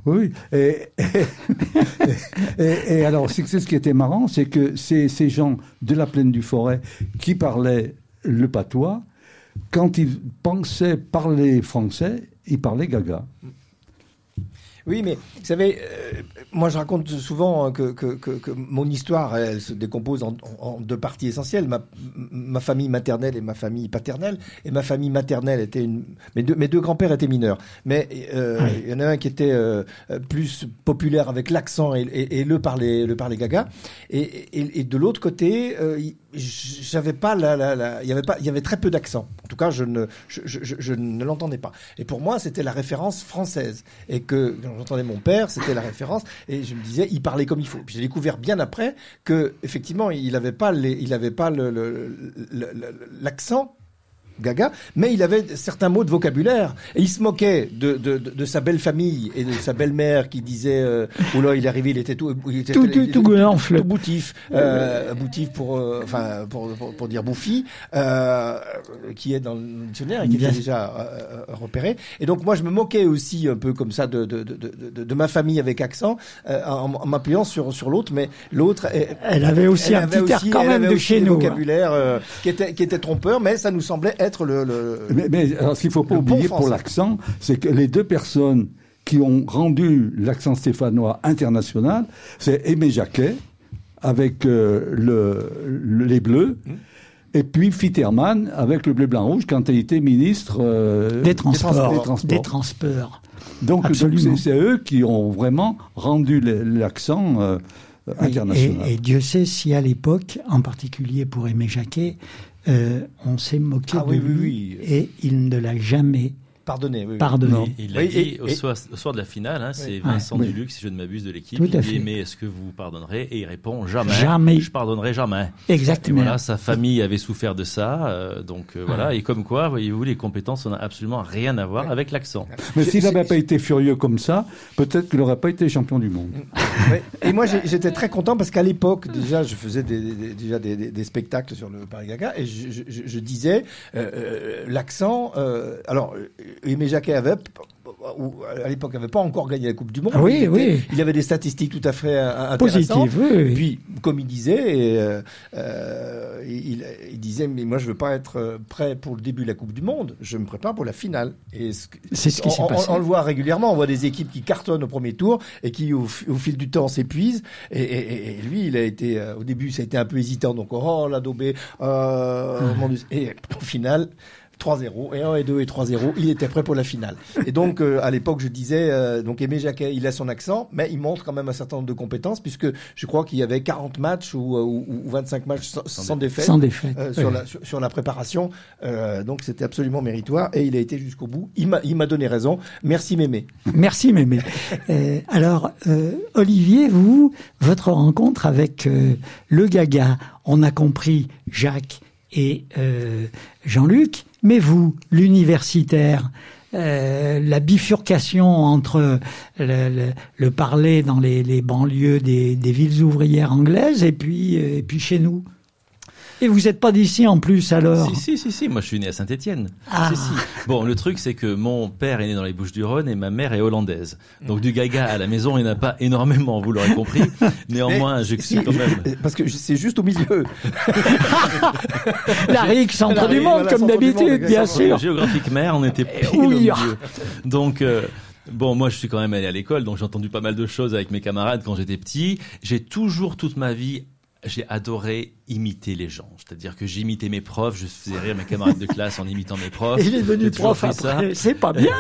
Oui. Et alors, c'est ce qui était marrant, c'est que ces gens de la plaine du Forêt qui parlaient le patois, quand ils pensaient parler français, ils parlaient gaga. Oui, mais vous savez, moi je raconte souvent que mon histoire, elle se décompose en deux parties essentielles. Ma famille maternelle et ma famille paternelle. Et ma famille maternelle était mes deux grands-pères étaient mineurs. Mais il y en a un qui était plus populaire avec l'accent et le parler gaga. Et de l'autre côté, j'avais pas il y avait très peu d'accent. En tout cas, je ne l'entendais pas. Et pour moi, c'était la référence française. Et que quand j'entendais mon père, c'était la référence. Et je me disais, il parlait comme il faut. Puis j'ai découvert bien après que effectivement, il avait pas l'accent gaga, mais il avait certains mots de vocabulaire et il se moquait de sa belle famille et de sa belle-mère qui disait oh là il est arrivé, il était tout boutif, boutif pour dire bouffi, qui est dans le dictionnaire et qui était déjà repéré. Et donc moi je me moquais aussi un peu comme ça de ma famille avec accent en m'appuyant sur l'autre, mais l'autre elle avait aussi un petit air quand même de chez nous, vocabulaire qui était trompeur, mais ça nous semblait être mais alors, ce qu'il ne faut pas oublier pour l'accent, c'est que les deux personnes qui ont rendu l'accent stéphanois international, c'est Aimé Jacquet avec les Bleus, et puis Fitterman avec le bleu-blanc-rouge quand il était ministre des transports. Donc c'est eux qui ont vraiment rendu l'accent international. Et Dieu sait si à l'époque, en particulier pour Aimé Jacquet, on s'est moqué de lui et il ne l'a jamais pardonné. Il l'a dit au soir de la finale, c'est Vincent Duluc, si je ne m'abuse, de l'équipe. Il dit, mais est-ce que vous pardonnerez? Et il répond, jamais. Jamais. Je pardonnerai jamais. Exactement. Et voilà, sa famille avait souffert de ça, voilà. Et comme quoi, voyez-vous, les compétences, on n'a absolument rien à voir avec l'accent. Mais s'il n'avait pas été furieux comme ça, peut-être qu'il n'aurait pas été champion du monde. Et moi, j'étais très content parce qu'à l'époque, déjà, je faisais des spectacles sur le Paris Gaga et je disais, l'accent, alors, Aimé Jacquet à l'époque n'avait pas encore gagné la Coupe du Monde. Il avait des statistiques tout à fait intéressantes. Positives, oui. Puis, comme il disait, il disait, mais moi je veux pas être prêt pour le début de la Coupe du Monde, je me prépare pour la finale. Et c'est ce qui s'est passé. On le voit régulièrement, on voit des équipes qui cartonnent au premier tour et qui au fil du temps s'épuisent. Et lui, il a été, au début, ça a été un peu hésitant, donc la daubé, et au final. 3-0, et 1 et 2 et 3-0, il était prêt pour la finale. Et donc, à l'époque, je disais, donc Aimé Jacquet, il a son accent, mais il montre quand même un certain nombre de compétences, puisque je crois qu'il y avait 40 matchs ou 25 matchs sans défaite. Sans défaite. Sur la préparation. Donc, c'était absolument méritoire, et il a été jusqu'au bout. Il m'a donné raison. Merci Mémé. Merci Mémé. Alors, Olivier, votre rencontre avec le Gaga, on a compris Jacques et Jean-Luc, mais vous, l'universitaire, la bifurcation entre le parler dans les banlieues des villes ouvrières anglaises et puis chez nous. Et vous n'êtes pas d'ici en plus alors? Si, moi je suis né à Saint-Étienne. Ah. Si. Bon, le truc c'est que mon père est né dans les Bouches-du-Rhône et ma mère est hollandaise. Donc du Gaga à la maison, il n'y en a pas énormément, vous l'aurez compris. Néanmoins, je suis quand même... Parce que c'est juste au milieu. La rique, centre du monde, comme d'habitude, bien sûr. Géographique mère, on était pile au milieu. Donc... Bon, moi, je suis quand même allé à l'école, donc j'ai entendu pas mal de choses avec mes camarades quand j'étais petit. J'ai toujours, toute ma vie, j'ai adoré imiter les gens. C'est-à-dire que j'imitais mes profs, je faisais rire mes camarades de classe en imitant mes profs. Et il est devenu prof après, c'est pas bien.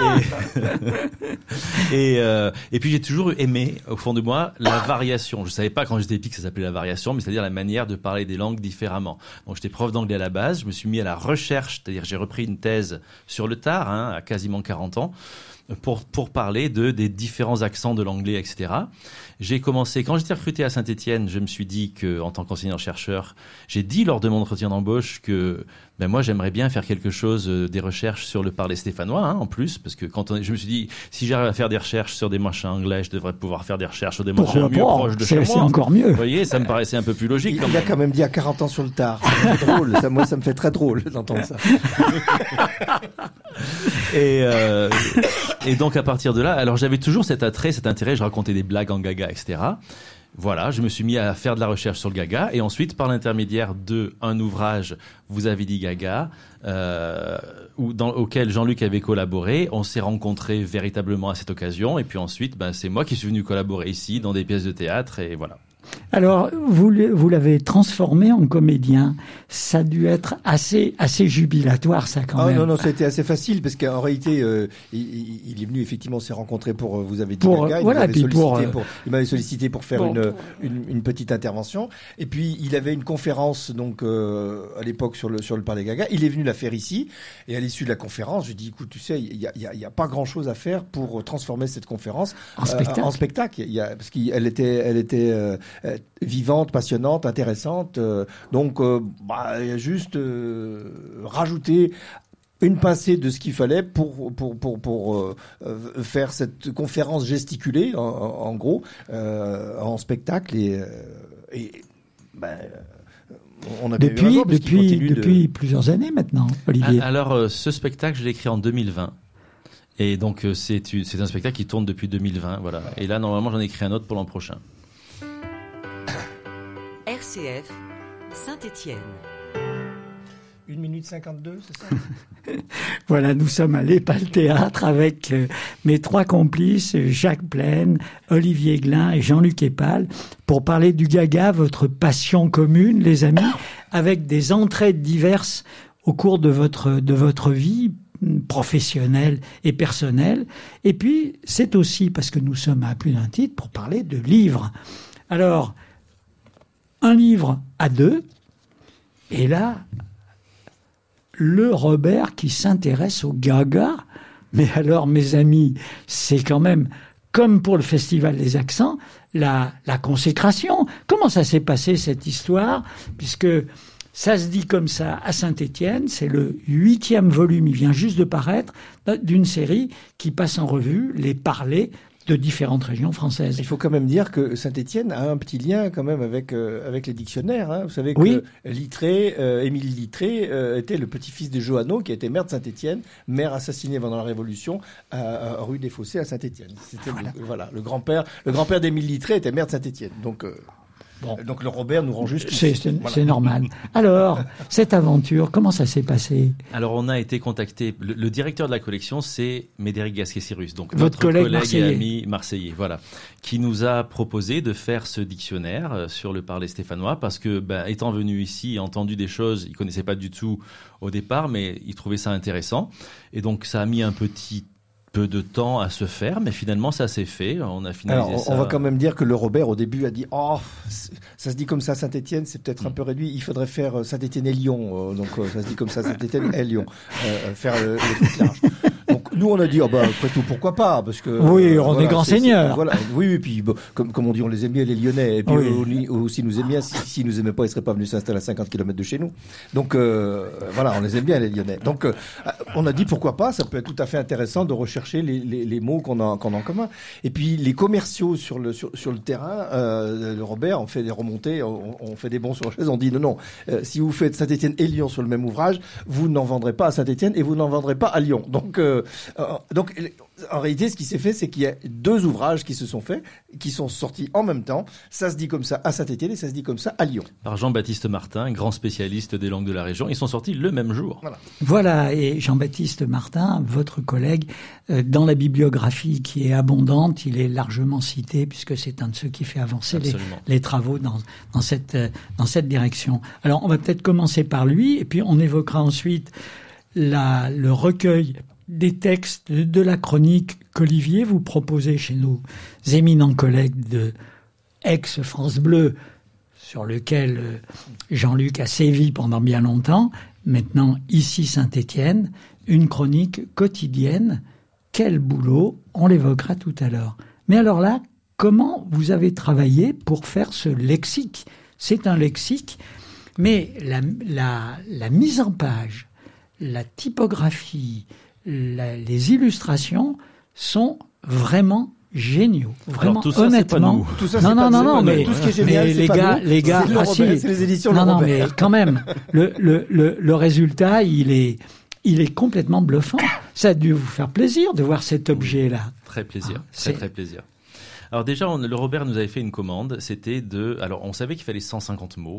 Et puis j'ai toujours aimé, au fond de moi, la variation. Je savais pas quand j'étais petit que ça s'appelait la variation, mais c'est-à-dire la manière de parler des langues différemment. Donc j'étais prof d'anglais à la base, je me suis mis à la recherche, c'est-à-dire j'ai repris une thèse sur le tard, à quasiment 40 ans, pour parler des différents accents de l'anglais, etc. J'ai commencé, quand j'étais recruté à Saint-Étienne, je me suis dit que, en tant qu'enseignant-chercheur, j'ai dit lors de mon entretien d'embauche que, moi, j'aimerais bien faire quelque chose, des recherches sur le parler stéphanois, en plus, parce que je me suis dit, si j'arrive à faire des recherches sur des machins anglais, je devrais pouvoir faire des recherches sur des machins mieux proches de chez moi. C'est encore mieux. Vous voyez, ça me paraissait un peu plus logique. Il a quand même dit à 40 ans sur le tard. Ça me fait drôle. Moi, ça me fait très drôle d'entendre ça. Et donc, à partir de là, alors j'avais toujours cet intérêt, je racontais des blagues en gaga, etc. Voilà, je me suis mis à faire de la recherche sur le gaga et ensuite, par l'intermédiaire d'un ouvrage, Vous avez dit gaga, auquel Jean-Luc avait collaboré, on s'est rencontrés véritablement à cette occasion et puis ensuite, c'est moi qui suis venu collaborer ici dans des pièces de théâtre et voilà. Alors, vous l'avez transformé en comédien. Ça a dû être assez jubilatoire, ça, quand même. Non, ça a été assez facile, parce qu'en réalité, il est venu, effectivement, on s'est rencontrés pour Vous avez dit gaga. Il m'avait sollicité pour faire une petite intervention. Et puis, il avait une conférence, donc, à l'époque, sur le Palais Gaga. Il est venu la faire ici. Et à l'issue de la conférence, je dis, écoute, tu sais, il y a pas grand chose à faire pour transformer cette conférence en spectacle. Parce qu'elle était vivante, passionnante, intéressante. Donc, il y a juste rajouter une pincée de ce qu'il fallait pour faire cette conférence gesticulée, en gros, en spectacle. On a depuis plusieurs années maintenant, Olivier. Alors, ce spectacle, je l'ai écrit en 2020. Et donc, c'est un spectacle qui tourne depuis 2020. Voilà. Et là, normalement, j'en ai écrit un autre pour l'an prochain. RCF, Saint-Étienne. 1 minute 52, c'est ça? Voilà, nous sommes à l'Épal Théâtre avec mes 3 complices, Jacques Plaine, Olivier Glin et Jean-Luc Épal, pour parler du gaga, votre passion commune, les amis, avec des entrées diverses au cours de votre vie professionnelle et personnelle. Et puis, c'est aussi, parce que nous sommes à plus d'un titre, pour parler de livres. Alors, un livre à 2, et là, le Robert qui s'intéresse au gaga. Mais alors, mes amis, c'est quand même, comme pour le Festival des Accents, la consécration. Comment ça s'est passé, cette histoire? Puisque ça se dit comme ça à Saint-Étienne, c'est le 8e volume, il vient juste de paraître, d'une série qui passe en revue les parlers de différentes régions françaises. Il faut quand même dire que Saint-Étienne a un petit lien quand même avec les dictionnaires. Hein. Vous savez que Littré, Émile Littré était le petit-fils de Johannot, qui était maire de Saint-Étienne, maire assassiné pendant la Révolution à rue des Fossés à Saint-Étienne. C'était le grand-père d'Émile Littré était maire de Saint-Étienne. Donc Donc le Robert nous rend juste... C'est normal. Alors, cette aventure, comment ça s'est passé? Alors, on a été contacté. Le directeur de la collection, c'est Médéric Gasquet-Cyrus, donc votre collègue et ami marseillais, voilà, qui nous a proposé de faire ce dictionnaire sur le parler stéphanois, parce que, étant venu ici, entendu des choses, il connaissait pas du tout au départ, mais il trouvait ça intéressant. Et donc, ça a mis un petit peu de temps à se faire, mais finalement ça s'est fait. On a finalisé ça. On va quand même dire que le Robert au début a dit ça se dit comme ça Saint-Étienne, c'est peut-être un peu réduit. Il faudrait faire Saint-Étienne et Lyon. Donc ça se dit comme ça Saint-Étienne et Lyon. Faire le truc large. Donc nous on a dit après tout pourquoi pas, parce que on est grands seigneurs. Oui, puis comme on dit, on les aime bien les Lyonnais, et puis aussi nous aime bien. S'ils nous aimaient pas, ils seraient pas venus s'installer à 50 km de chez nous. Donc on les aime bien les Lyonnais. Donc on a dit pourquoi pas, ça peut être tout à fait intéressant de rechercher les mots qu'on a en commun. Et puis les commerciaux sur le terrain, le Robert, on fait des remontées, on fait des bons sur la chaise, on dit non, si vous faites Saint-Étienne et Lyon sur le même ouvrage, vous n'en vendrez pas à Saint-Étienne et vous n'en vendrez pas à Lyon. Donc en réalité, ce qui s'est fait, c'est qu'il y a deux ouvrages qui se sont faits, qui sont sortis en même temps. Ça se dit comme ça à Saint-Étienne et ça se dit comme ça à Lyon. Par Jean-Baptiste Martin, grand spécialiste des langues de la région. Ils sont sortis le même jour. Voilà, et Jean-Baptiste Martin, votre collègue, dans la bibliographie qui est abondante, il est largement cité puisque c'est un de ceux qui fait avancer les travaux dans cette direction. Alors, on va peut-être commencer par lui et puis on évoquera ensuite le recueil des textes de la chronique qu'Olivier vous proposez chez nos éminents collègues de ex-France Bleu, sur lequel Jean-Luc a sévi pendant bien longtemps. Maintenant, ici Saint-Étienne, une chronique quotidienne. Quel boulot, on l'évoquera tout à l'heure. Mais alors là, comment vous avez travaillé pour faire ce lexique? C'est un lexique, mais la mise en page, la typographie, les illustrations sont nous. Vraiment, tout ça, honnêtement. Tout ça, non, mais tout ce qui est génial, les gars, c'est les éditions non, Le Robert. mais quand même, le résultat, il est il est complètement bluffant. Ça a dû vous faire plaisir de voir cet objet-là. Très plaisir, très plaisir. Alors déjà, le Robert nous avait fait une commande, c'était alors on savait qu'il fallait 150 mots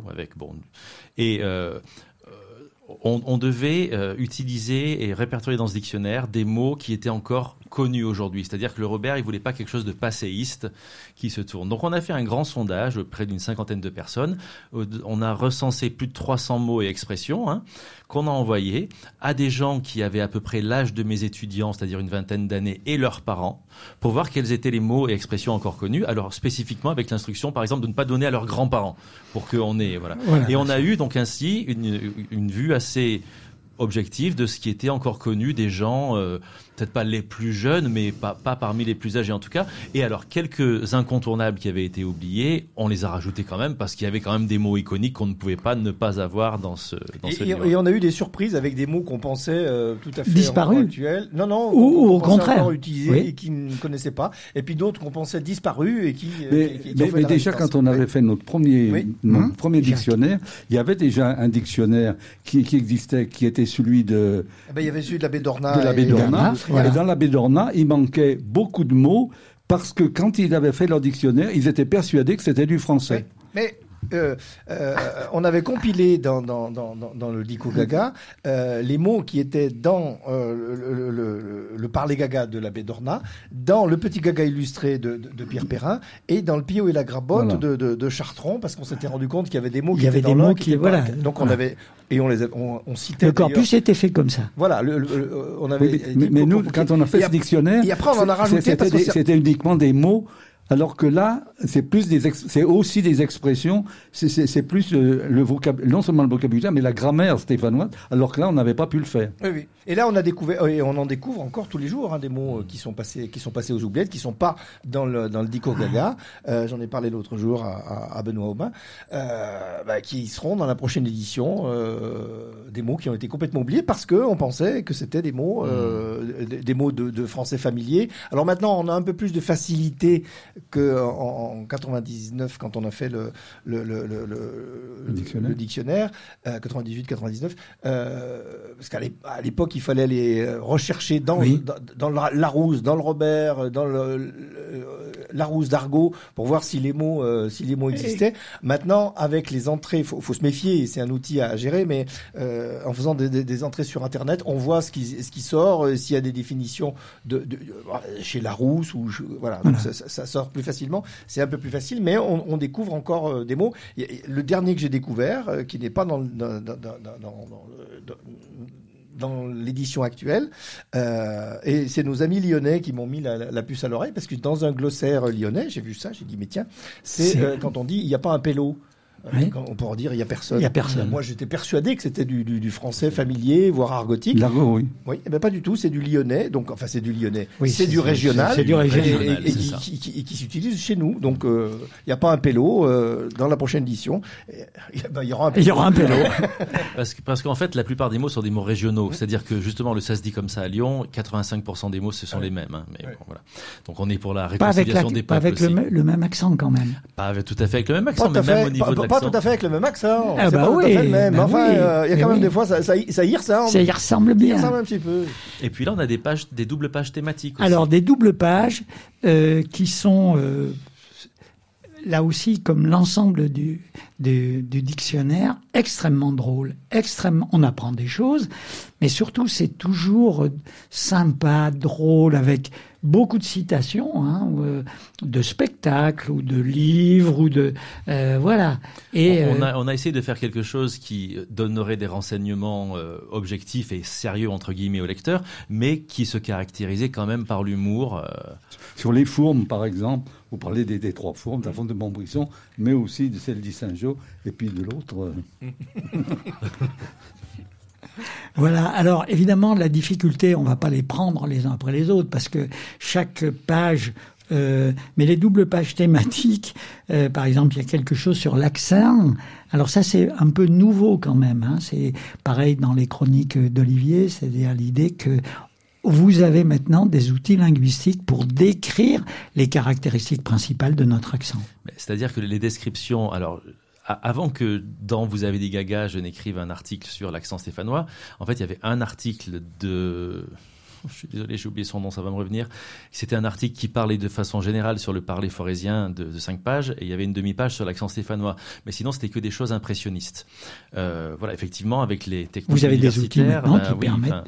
on devait utiliser et répertorier dans ce dictionnaire des mots qui étaient encore connus aujourd'hui. C'est-à-dire que le Robert, il voulait pas quelque chose de passéiste qui se tourne. Donc on a fait un grand sondage auprès d'une 50aine de personnes. On a recensé plus de 300 mots et expressions qu'on a envoyés à des gens qui avaient à peu près l'âge de mes étudiants, c'est-à-dire une vingtaine d'années, et leurs parents, pour voir quels étaient les mots et expressions encore connus. Alors spécifiquement avec l'instruction, par exemple, de ne pas donner à leurs grands-parents, pour qu'on ait voilà. Et on a eu donc ainsi une vue assez objective de ce qui était encore connu des gens, peut-être pas les plus jeunes, mais pas parmi les plus âgés en tout cas. Et alors, quelques incontournables qui avaient été oubliés, on les a rajoutés quand même, parce qu'il y avait quand même des mots iconiques qu'on ne pouvait pas ne pas avoir dans ce livre. Et on a eu des surprises avec des mots qu'on pensait tout à fait disparus, actuels. Non, ou au contraire encore utilisés et qui ne connaissaient pas. Et puis d'autres qu'on pensait disparus et qui mais déjà, quand on avait fait notre premier dictionnaire, il y avait déjà un dictionnaire qui existait, qui était celui de... il y avait celui de l'abbé Dorna. Et dans l'abbé Dorna, il manquait beaucoup de mots parce que quand ils avaient fait leur dictionnaire, ils étaient persuadés que c'était du français. Mais on avait compilé dans le Dico Gaga les mots qui étaient dans le Parler Gaga de l'abbé Dorna, dans le Petit Gaga illustré de Pierre Perrin et dans le Pio et la Grabotte de Chartron, parce qu'on s'était rendu compte qu'il y avait des mots qui étaient dans l'un, donc on avait et on citait. Le corpus était fait comme ça. Voilà, on avait. Mais nous, quand on a fait ce dictionnaire, et après on en a rajouté c'était uniquement des mots. Alors que là, c'est aussi des expressions, c'est plus le vocabulaire, non seulement le vocabulaire, mais la grammaire stéphanoise, alors que là, on n'avait pas pu le faire. Oui. Et là, on a découvert, et on en découvre encore tous les jours, des mots qui sont passés aux oubliettes, qui sont pas dans le Dico Gaga. J'en ai parlé l'autre jour à Benoît Aubin, qui seront dans la prochaine édition, des mots qui ont été complètement oubliés parce que on pensait que c'était des mots, des mots de français familier. Alors maintenant, on a un peu plus de facilité que en 99 quand on a fait le dictionnaire 98-99 parce qu'à l'époque il fallait aller rechercher dans Larousse, dans le Robert, dans Larousse d'argot pour voir si les mots existaient. Maintenant avec les entrées, faut se méfier, c'est un outil à gérer, mais en faisant des entrées sur internet, on voit ce qui sort, s'il y a des définitions chez Larousse ou voilà. Donc ça sort plus facilement, c'est un peu plus facile, mais on découvre encore des mots. Le dernier que j'ai découvert, qui n'est pas dans l'édition actuelle, et c'est nos amis lyonnais qui m'ont mis la puce à l'oreille, parce que dans un glossaire lyonnais, j'ai vu ça, j'ai dit mais tiens, c'est quand on dit il n'y a pas un pélo. On pourrait dire il y a personne. Moi j'étais persuadé que c'était du français familier, voire argotique. L'argot, oui. Oui, mais pas du tout, c'est du lyonnais. Donc enfin c'est du lyonnais. Oui, c'est du régional. C'est du régional. Et qui s'utilise chez nous. Donc il n'y a pas un pélo dans la prochaine édition. Il y aura un pélo. Il y aura un pélo. parce qu'en fait la plupart des mots sont des mots régionaux. C'est-à-dire que justement ça se dit comme ça à Lyon, 85% des mots ce sont les mêmes. Mais bon, voilà. Donc on est pour la réconciliation des peuples. Pas avec le même accent quand même. Pas tout à fait avec le même accent, mais même au niveau de l'accent. Pas tout à fait avec le même accent. Ah bah tout à fait le même. Enfin, il y a quand même des fois, ça y ressemble. Ça y ressemble bien. Ça y ressemble un petit peu. Et puis là, on a des doubles pages thématiques aussi. Alors, des doubles pages qui sont là aussi, comme l'ensemble du dictionnaire, extrêmement drôle, on apprend des choses, mais surtout c'est toujours sympa, drôle, avec beaucoup de citations, de spectacles ou de livres ou de voilà. Et on a essayé de faire quelque chose qui donnerait des renseignements objectifs et sérieux entre guillemets au lecteur, mais qui se caractérisait quand même par l'humour. Sur les fourmes, par exemple, vous parlez des trois fourmes, de la fourme de Montbrisson, mais aussi de celle d'Issingeaux, et puis de l'autre. Voilà. Alors, évidemment, la difficulté, on va pas les prendre les uns après les autres, parce que chaque page, mais les doubles pages thématiques, par exemple, il y a quelque chose sur l'accent. Alors ça, c'est un peu nouveau quand même. C'est pareil dans les chroniques d'Olivier, c'est-à-dire l'idée que vous avez maintenant des outils linguistiques pour décrire les caractéristiques principales de notre accent. C'est-à-dire que les descriptions, alors avant que dans Vous avez des gagas, je n'écrive un article sur l'accent stéphanois, en fait, il y avait un article de... Je suis désolé, j'ai oublié son nom, ça va me revenir. C'était un article qui parlait de façon générale sur le parler forésien de 5 pages, et il y avait une demi-page sur l'accent stéphanois. Mais sinon, c'était que des choses impressionnistes. Voilà, effectivement, avec les techniques Vous avez des outils maintenant qui permettent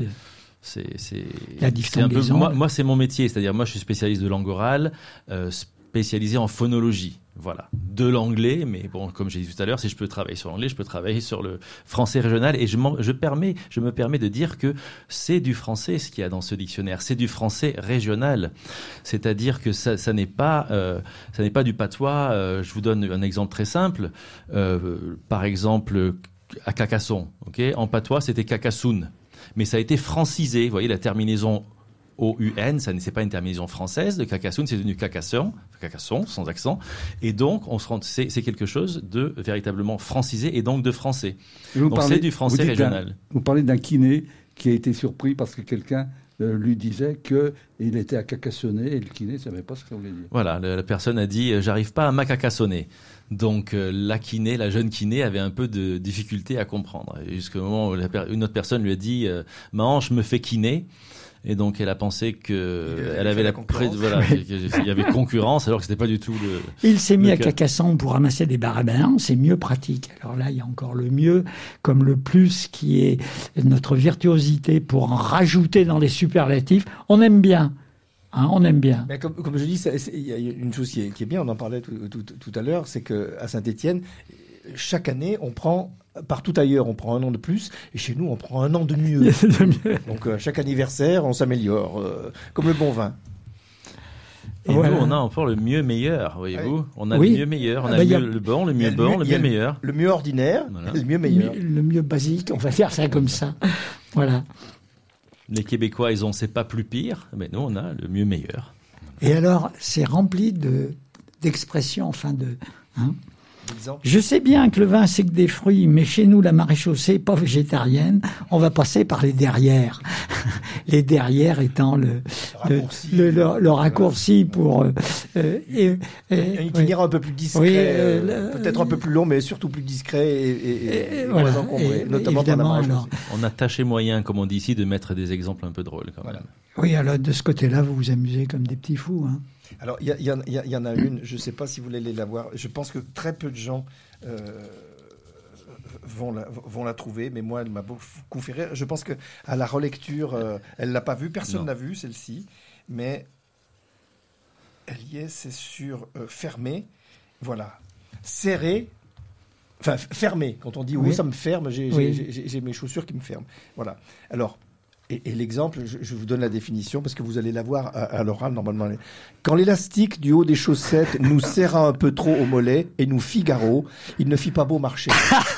la distinction. Moi, c'est mon métier, c'est-à-dire moi, je suis spécialiste de langue orale, spécialisé en phonologie. Voilà, de l'anglais, mais bon, comme j'ai dit tout à l'heure, si je peux travailler sur l'anglais, je peux travailler sur le français régional, et je me permets de dire que c'est du français ce qu'il y a dans ce dictionnaire, c'est du français régional, c'est-à-dire que ça n'est pas du patois. Je vous donne un exemple très simple, par exemple à Carcassonne, ok, en patois c'était Carcassonne, mais ça a été francisé, vous voyez la terminaison O-U-N, ça n'est pas une terminaison française de Carcassonne, c'est devenu Carcassonne, sans accent. Et donc, c'est quelque chose de véritablement francisé et donc de français. Donc, c'est du français régional. Vous parlez d'un kiné qui a été surpris parce que quelqu'un lui disait qu'il était à Carcassonner et le kiné ne savait pas ce que ça voulait dire. Voilà, la personne a dit « j'arrive pas à m'acacassonner ». Donc la jeune kiné avait un peu de difficulté à comprendre. Jusqu'au moment où une autre personne lui a dit « ma hanche me fait kiné ». Et donc, elle a pensé qu'elle avait il y avait concurrence, alors que c'était pas du tout le... Il s'est mis à Carcassonne pour ramasser des barabins, c'est mieux pratique. Alors là, il y a encore le mieux, comme le plus, qui est notre virtuosité pour en rajouter dans les superlatifs. On aime bien. On aime bien. Mais comme je dis, il y a une chose qui est bien, on en parlait tout à l'heure, c'est qu'à Saint-Étienne, chaque année, on prend... Partout ailleurs, on prend un an de plus, et chez nous, on prend un an de mieux. Donc, chaque anniversaire, on s'améliore, comme le bon vin. Et nous, on a encore le mieux meilleur, voyez-vous. On a le mieux meilleur, on a le bon, le mieux bon, le mieux meilleur. Le mieux ordinaire, voilà. Le mieux meilleur. Le mieux basique, on va faire ça comme ça. Voilà. Les Québécois, ils ont c'est pas plus pire, mais nous, on a le mieux meilleur. Et alors, c'est rempli d'expressions, enfin de... Je sais bien que le vin, c'est que des fruits, mais chez nous, la maréchaussée n'est pas végétarienne. On va passer par les derrières. Les derrières étant le raccourci pour... un itinéraire un peu plus discret, peut-être un peu plus long, mais surtout plus discret et voilà, moins encombré, notamment par la maréchaussée. On a tâché moyen, comme on dit ici, de mettre des exemples un peu drôles quand même. Oui, alors de ce côté-là, vous vous amusez comme des petits fous, hein. Alors, il y en a une, je ne sais pas si vous allez la voir, je pense que très peu de gens vont la trouver, mais moi, elle m'a beaucoup fait rire. Je pense qu'à la relecture, elle ne l'a pas vue, personne n'a vu celle-ci, mais elle y est, c'est sur fermé, voilà, serré, enfin fermé, quand on dit oui, ça me ferme, j'ai mes chaussures qui me ferment, voilà. Alors, et l'exemple, je vous donne la définition parce que vous allez la voir à l'oral normalement. Quand l'élastique du haut des chaussettes nous serra un peu trop au mollet et nous Figaro, il ne fit pas beau marcher.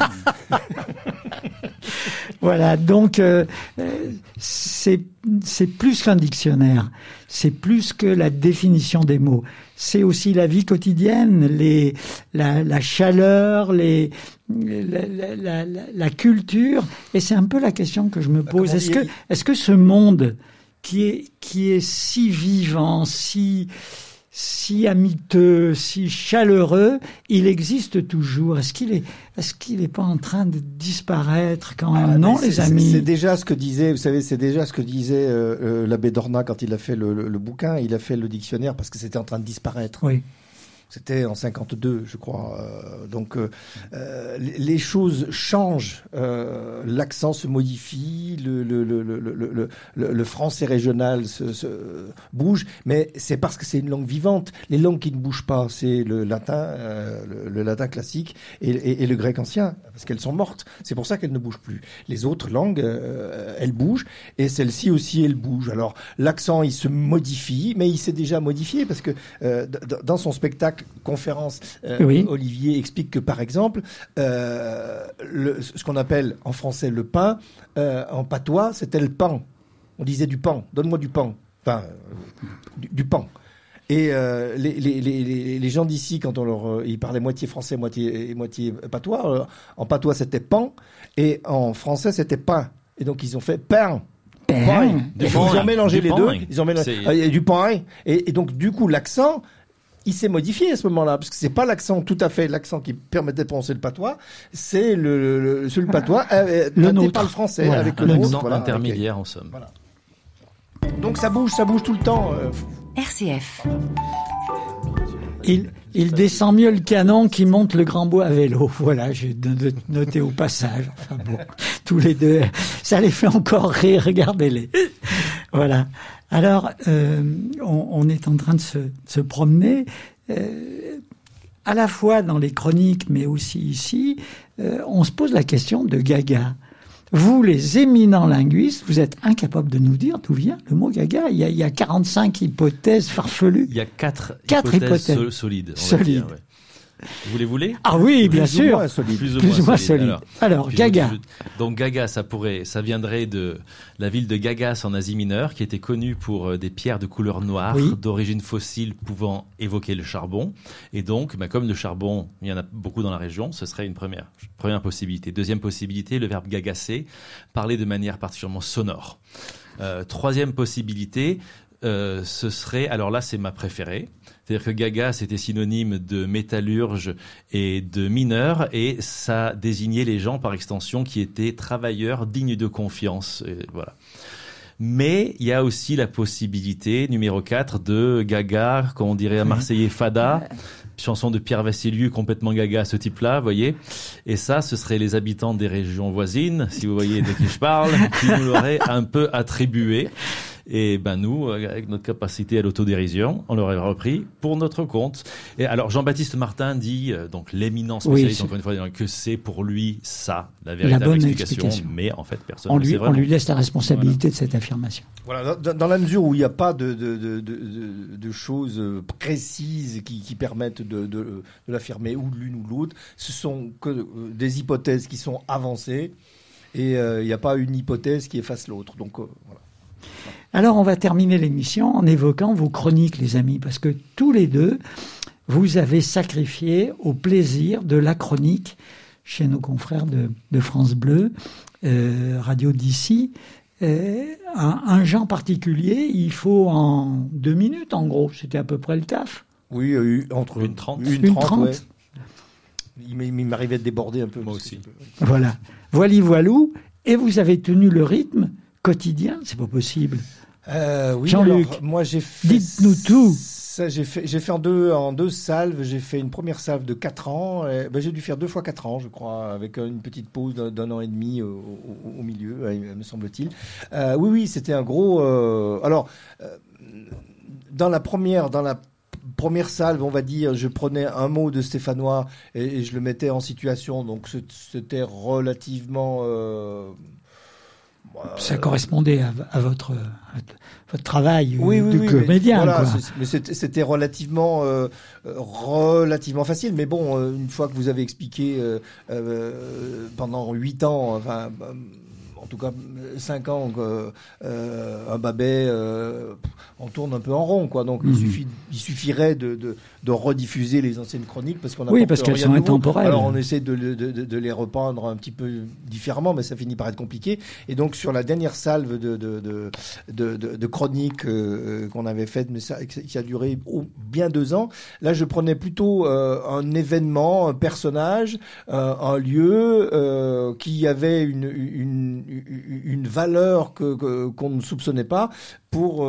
Voilà, donc c'est plus qu'un dictionnaire, c'est plus que la définition des mots. C'est aussi la vie quotidienne, la chaleur, la culture. Et c'est un peu la question que je me pose. Est-ce que ce monde qui est si vivant, si amiteux, si chaleureux, il existe toujours? Est-ce qu'il est pas en train de disparaître quand même? Non, les amis. C'est déjà ce que disait, vous savez, l'abbé Dorna quand il a fait le bouquin. Il a fait le dictionnaire parce que c'était en train de disparaître. Oui. C'était en 52, je crois. Donc, les choses changent. L'accent se modifie, le français régional se bouge, mais c'est parce que c'est une langue vivante. Les langues qui ne bougent pas, c'est le latin classique et le grec ancien, parce qu'elles sont mortes. C'est pour ça qu'elles ne bougent plus. Les autres langues, elles bougent, et celle-ci aussi, elle bouge. Alors, l'accent, il se modifie, mais il s'est déjà modifié, parce que dans son spectacle conférence, Olivier explique que, par exemple, ce qu'on appelle en français le pain, en patois, c'était le pan. On disait du pan, donne-moi du pan. Enfin, du pan. Et les gens d'ici, quand ils parlaient moitié français, moitié patois, en patois c'était pan, et en français c'était pain. Et donc ils ont fait pain. Ils ont mélangé les deux. Ils ont mélangé du pain. Et donc du coup l'accent il s'est modifié à ce moment-là, parce que c'est pas l'accent tout à fait l'accent qui permettait de prononcer le patois, c'est le patois traité par le français, voilà, avec un le accent nôtre, intermédiaire en somme. Voilà. Donc ça bouge tout le temps. RCF. Il descend mieux le canon qui monte le Grand Bois à vélo. Voilà, j'ai noté au passage. Enfin bon, tous les deux, ça les fait encore rire, regardez-les. Voilà. Alors, on est en train de se promener, à la fois dans les chroniques, mais aussi ici, on se pose la question de gaga. Vous, les éminents linguistes, vous êtes incapables de nous dire d'où vient le mot gaga. Il y a 45 hypothèses farfelues. Il y a quatre hypothèses solides. Solides. Ouais. Vous les voulez? Ah oui, bien sûr. Plus ou moins moins solide. Alors, Gaga. Donc Gaga, ça viendrait de la ville de Gagas en Asie mineure, qui était connue pour des pierres de couleur noire, d'origine fossile, pouvant évoquer le charbon. Et donc, comme le charbon, il y en a beaucoup dans la région, ce serait une première possibilité. Deuxième possibilité, le verbe gagasser, parler de manière particulièrement sonore. Troisième possibilité, ce serait, alors là c'est ma préférée, c'est-à-dire que gaga c'était synonyme de métallurge et de mineur, et ça désignait les gens par extension qui étaient travailleurs dignes de confiance, et voilà. Mais il y a aussi la possibilité, numéro 4, de gaga, comme on dirait à Marseillais, fada, chanson de Pierre Vassiliou, complètement gaga, ce type-là, vous voyez. Et ça, ce serait les habitants des régions voisines, si vous voyez de qui je parle, qui nous l'auraient un peu attribué. Et nous, avec notre capacité à l'autodérision, on l'aurait repris pour notre compte. Et alors, Jean-Baptiste Martin dit, donc l'éminent spécialiste, encore une fois, que c'est pour lui ça, la véritable explication. Mais en fait, personne ne sait vraiment. On lui laisse la responsabilité de cette affirmation. Voilà, dans la mesure où il n'y a pas de choses précises qui permettent de l'affirmer ou l'une ou l'autre, ce sont que des hypothèses qui sont avancées, et il n'y a pas une hypothèse qui efface l'autre. Donc, voilà. Alors, on va terminer l'émission en évoquant vos chroniques, les amis, parce que tous les deux, vous avez sacrifié au plaisir de la chronique chez nos confrères de France Bleu, Radio d'ici, un genre particulier. Il faut en 2 minutes, en gros. C'était à peu près le taf. Oui, entre une 30. Une 30. Ouais. Il m'arrivait de déborder un peu. Moi aussi. Voilà. Voilou. Et vous avez tenu le rythme quotidien, c'est pas possible. Oui, Jean-Luc, alors, moi dites-nous tout. Ça, j'ai fait en deux salves. J'ai fait une première salve de 4 ans. J'ai dû faire 2 fois 4 ans, je crois, avec une petite pause d'1 an et demi au milieu, me semble-t-il. Oui, c'était un gros. Dans la première salve, on va dire, je prenais un mot de stéphanois et je le mettais en situation. Donc c'était relativement. Ça correspondait à votre travail de comédien. Voilà, quoi. Mais c'était relativement facile. Mais bon, une fois que vous avez expliqué pendant 8 ans, enfin, en tout cas 5 ans, un babet, on tourne un peu en rond, quoi. Donc il suffirait de rediffuser les anciennes chroniques parce qu'on a parce qu'elles sont intemporelles. Alors on essaie de les repeindre un petit peu différemment, mais ça finit par être compliqué. Et donc sur la dernière salve de chroniques qu'on avait faite, mais qui a duré bien 2 ans, là je prenais plutôt un événement, un personnage, un lieu qui avait une valeur qu'on ne soupçonnait pas pour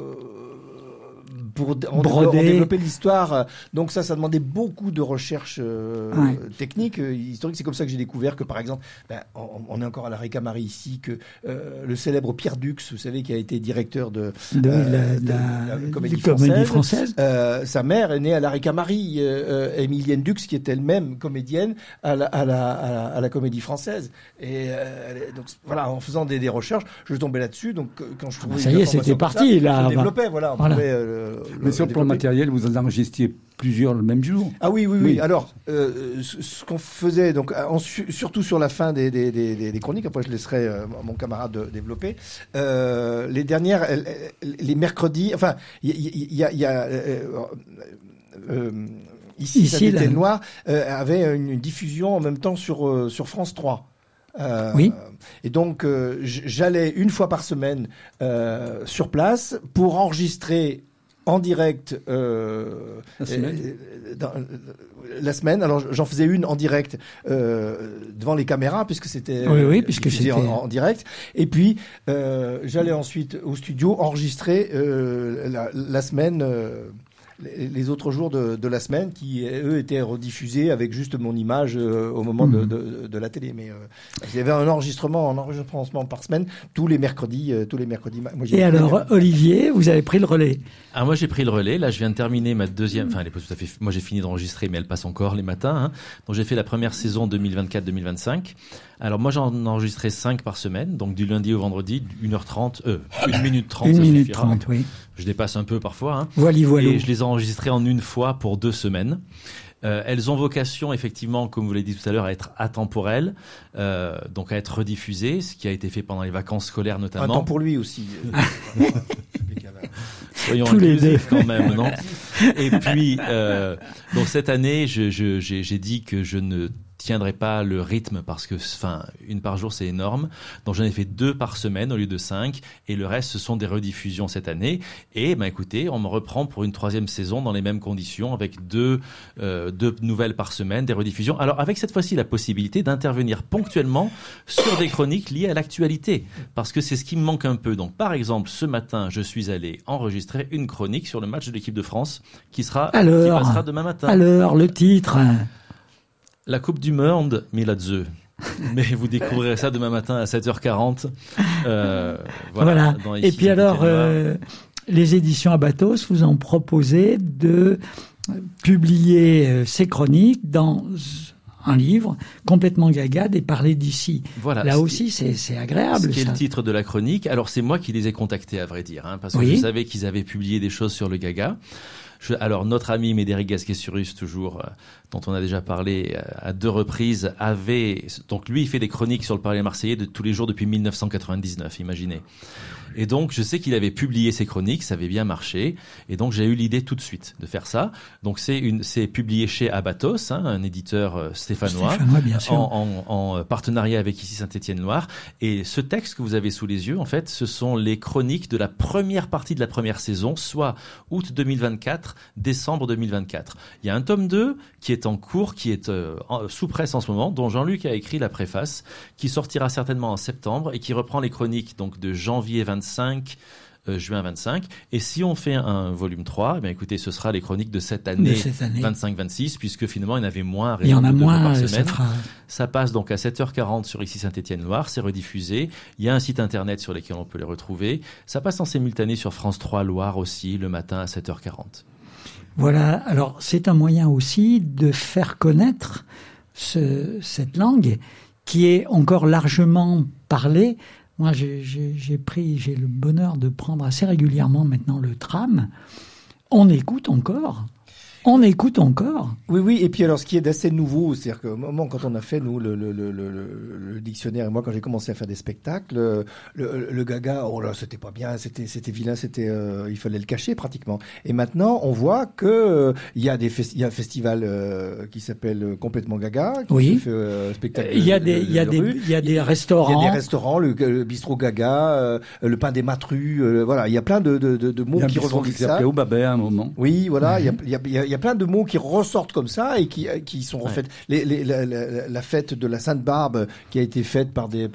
développer l'histoire. Donc ça demandait beaucoup de recherche technique, historique. C'est comme ça que j'ai découvert que, par exemple, on est encore à la Récamarie ici, que le célèbre Pierre Dux, vous savez, qui a été directeur de la Comédie Française. Sa mère est née à la Récamarie, Émilienne Dux, qui est elle-même comédienne à la Comédie Française. Et donc voilà, en faisant des recherches, je tombais là-dessus. Donc quand je trouvais ça y est, c'était parti là. Je développais, voilà. Mais sur le plan matériel, vous en enregistriez plusieurs le même jour. Ah oui. Alors, ce qu'on faisait, donc, surtout sur la fin des chroniques, après je laisserai mon camarade développer. Les dernières, les mercredis, enfin, il y a ici Saint-Étienne Noir avait une diffusion en même temps sur France 3. Oui. Et donc, j'allais une fois par semaine sur place pour enregistrer en direct la semaine. Alors j'en faisais une en direct devant les caméras puisque c'était puisque c'était en direct. Et puis j'allais ensuite au studio enregistrer la semaine. Les autres jours de la semaine qui, eux, étaient rediffusés avec juste mon image au moment de la télé. Mais il y avait un enregistrement par semaine tous les mercredis. Et alors, Olivier, vous avez pris le relais? Ah, moi, j'ai pris le relais. Là, je viens de terminer ma deuxième. Enfin, elle est pas tout à fait. Moi, j'ai fini d'enregistrer, mais elle passe encore les matins. Hein. Donc, j'ai fait la première saison 2024-2025. Alors, moi, j'en enregistrais 5 par semaine. Donc, du lundi au vendredi, 1h30, 1 minute 30. 1 minute 30, oui. Je dépasse un peu parfois. Hein. Voilà. Et je les ai enregistrées en une fois pour 2 semaines. Elles ont vocation, effectivement, comme vous l'avez dit tout à l'heure, à être atemporelles, donc à être rediffusées, ce qui a été fait pendant les vacances scolaires notamment. Un temps pour lui aussi. Soyons inclusifs quand même, non? Et puis, donc cette année, j'ai dit que je ne tiendrai pas le rythme parce que, enfin, une par jour, c'est énorme. Donc, j'en ai fait 2 par semaine au lieu de 5. Et le reste, ce sont des rediffusions cette année. Et, ben, écoutez, on me reprend pour une 3e saison dans les mêmes conditions avec 2 nouvelles par semaine, des rediffusions. Alors, avec cette fois-ci la possibilité d'intervenir ponctuellement sur des chroniques liées à l'actualité. Parce que c'est ce qui me manque un peu. Donc, par exemple, ce matin, je suis allé enregistrer une chronique sur le match de l'équipe de France qui passera demain matin. Alors, le titre. La Coupe du Monde, Miladze. Mais vous découvrirez ça demain matin à 7h40. Voilà. Et puis alors, les éditions Abatos vous ont proposé de publier ces chroniques dans un livre complètement gaga des parlers d'ici. Voilà. Là aussi, c'est agréable. Ce qui est le titre de la chronique. Alors, c'est moi qui les ai contactés, à vrai dire, hein, parce que je savais qu'ils avaient publié des choses sur le gaga. Alors, notre ami Médéric Gasquet-Surus, toujours, dont on a déjà parlé à 2 reprises, donc lui, il fait des chroniques sur le Parler marseillais de tous les jours depuis 1999, imaginez. Et donc, je sais qu'il avait publié ses chroniques, ça avait bien marché. Et donc, j'ai eu l'idée tout de suite de faire ça. Donc, c'est publié chez Abatos, hein, un éditeur stéphanois, bien sûr. En partenariat avec ici Saint-Étienne-Loire. Et ce texte que vous avez sous les yeux, en fait, ce sont les chroniques de la première partie de la première saison, soit août 2024, décembre 2024. Il y a un tome 2 qui est en cours, qui est sous presse en ce moment, dont Jean-Luc a écrit la préface, qui sortira certainement en septembre et qui reprend les chroniques donc de janvier 25, juin 25. Et si on fait un volume 3, eh bien écoutez, ce sera les chroniques de cette année 25-26, puisque finalement il y en avait moins. Il y en a moins par semaine. Ça passe donc à 7h40 sur ici Saint-Étienne-Loire, c'est rediffusé. Il y a un site internet sur lequel on peut les retrouver. Ça passe en simultané sur France 3 Loire aussi, le matin à 7h40. Voilà, alors c'est un moyen aussi de faire connaître cette langue qui est encore largement parlée. Moi, j'ai le bonheur de prendre assez régulièrement maintenant le tram. On écoute encore. Oui. Et puis alors, ce qui est d'assez nouveau, c'est-à-dire qu'au moment quand on a fait nous le dictionnaire, et moi quand j'ai commencé à faire des spectacles, le gaga, oh là, c'était pas bien, c'était vilain, il fallait le cacher pratiquement. Et maintenant, on voit que il y a un festival qui s'appelle Complètement Gaga, qui fait spectacle. Il y a des restaurants. Il y a des restaurants, le bistrot Gaga, le pain des Matrus, voilà, il y a plein de mots qui revendiquent ça. Il y a un bistrot qui s'appelait au Babet à un moment. Oui, voilà, il y a plein de mots qui ressortent comme ça et qui sont en fait la fête de la Sainte-Barbe qui a été faite par des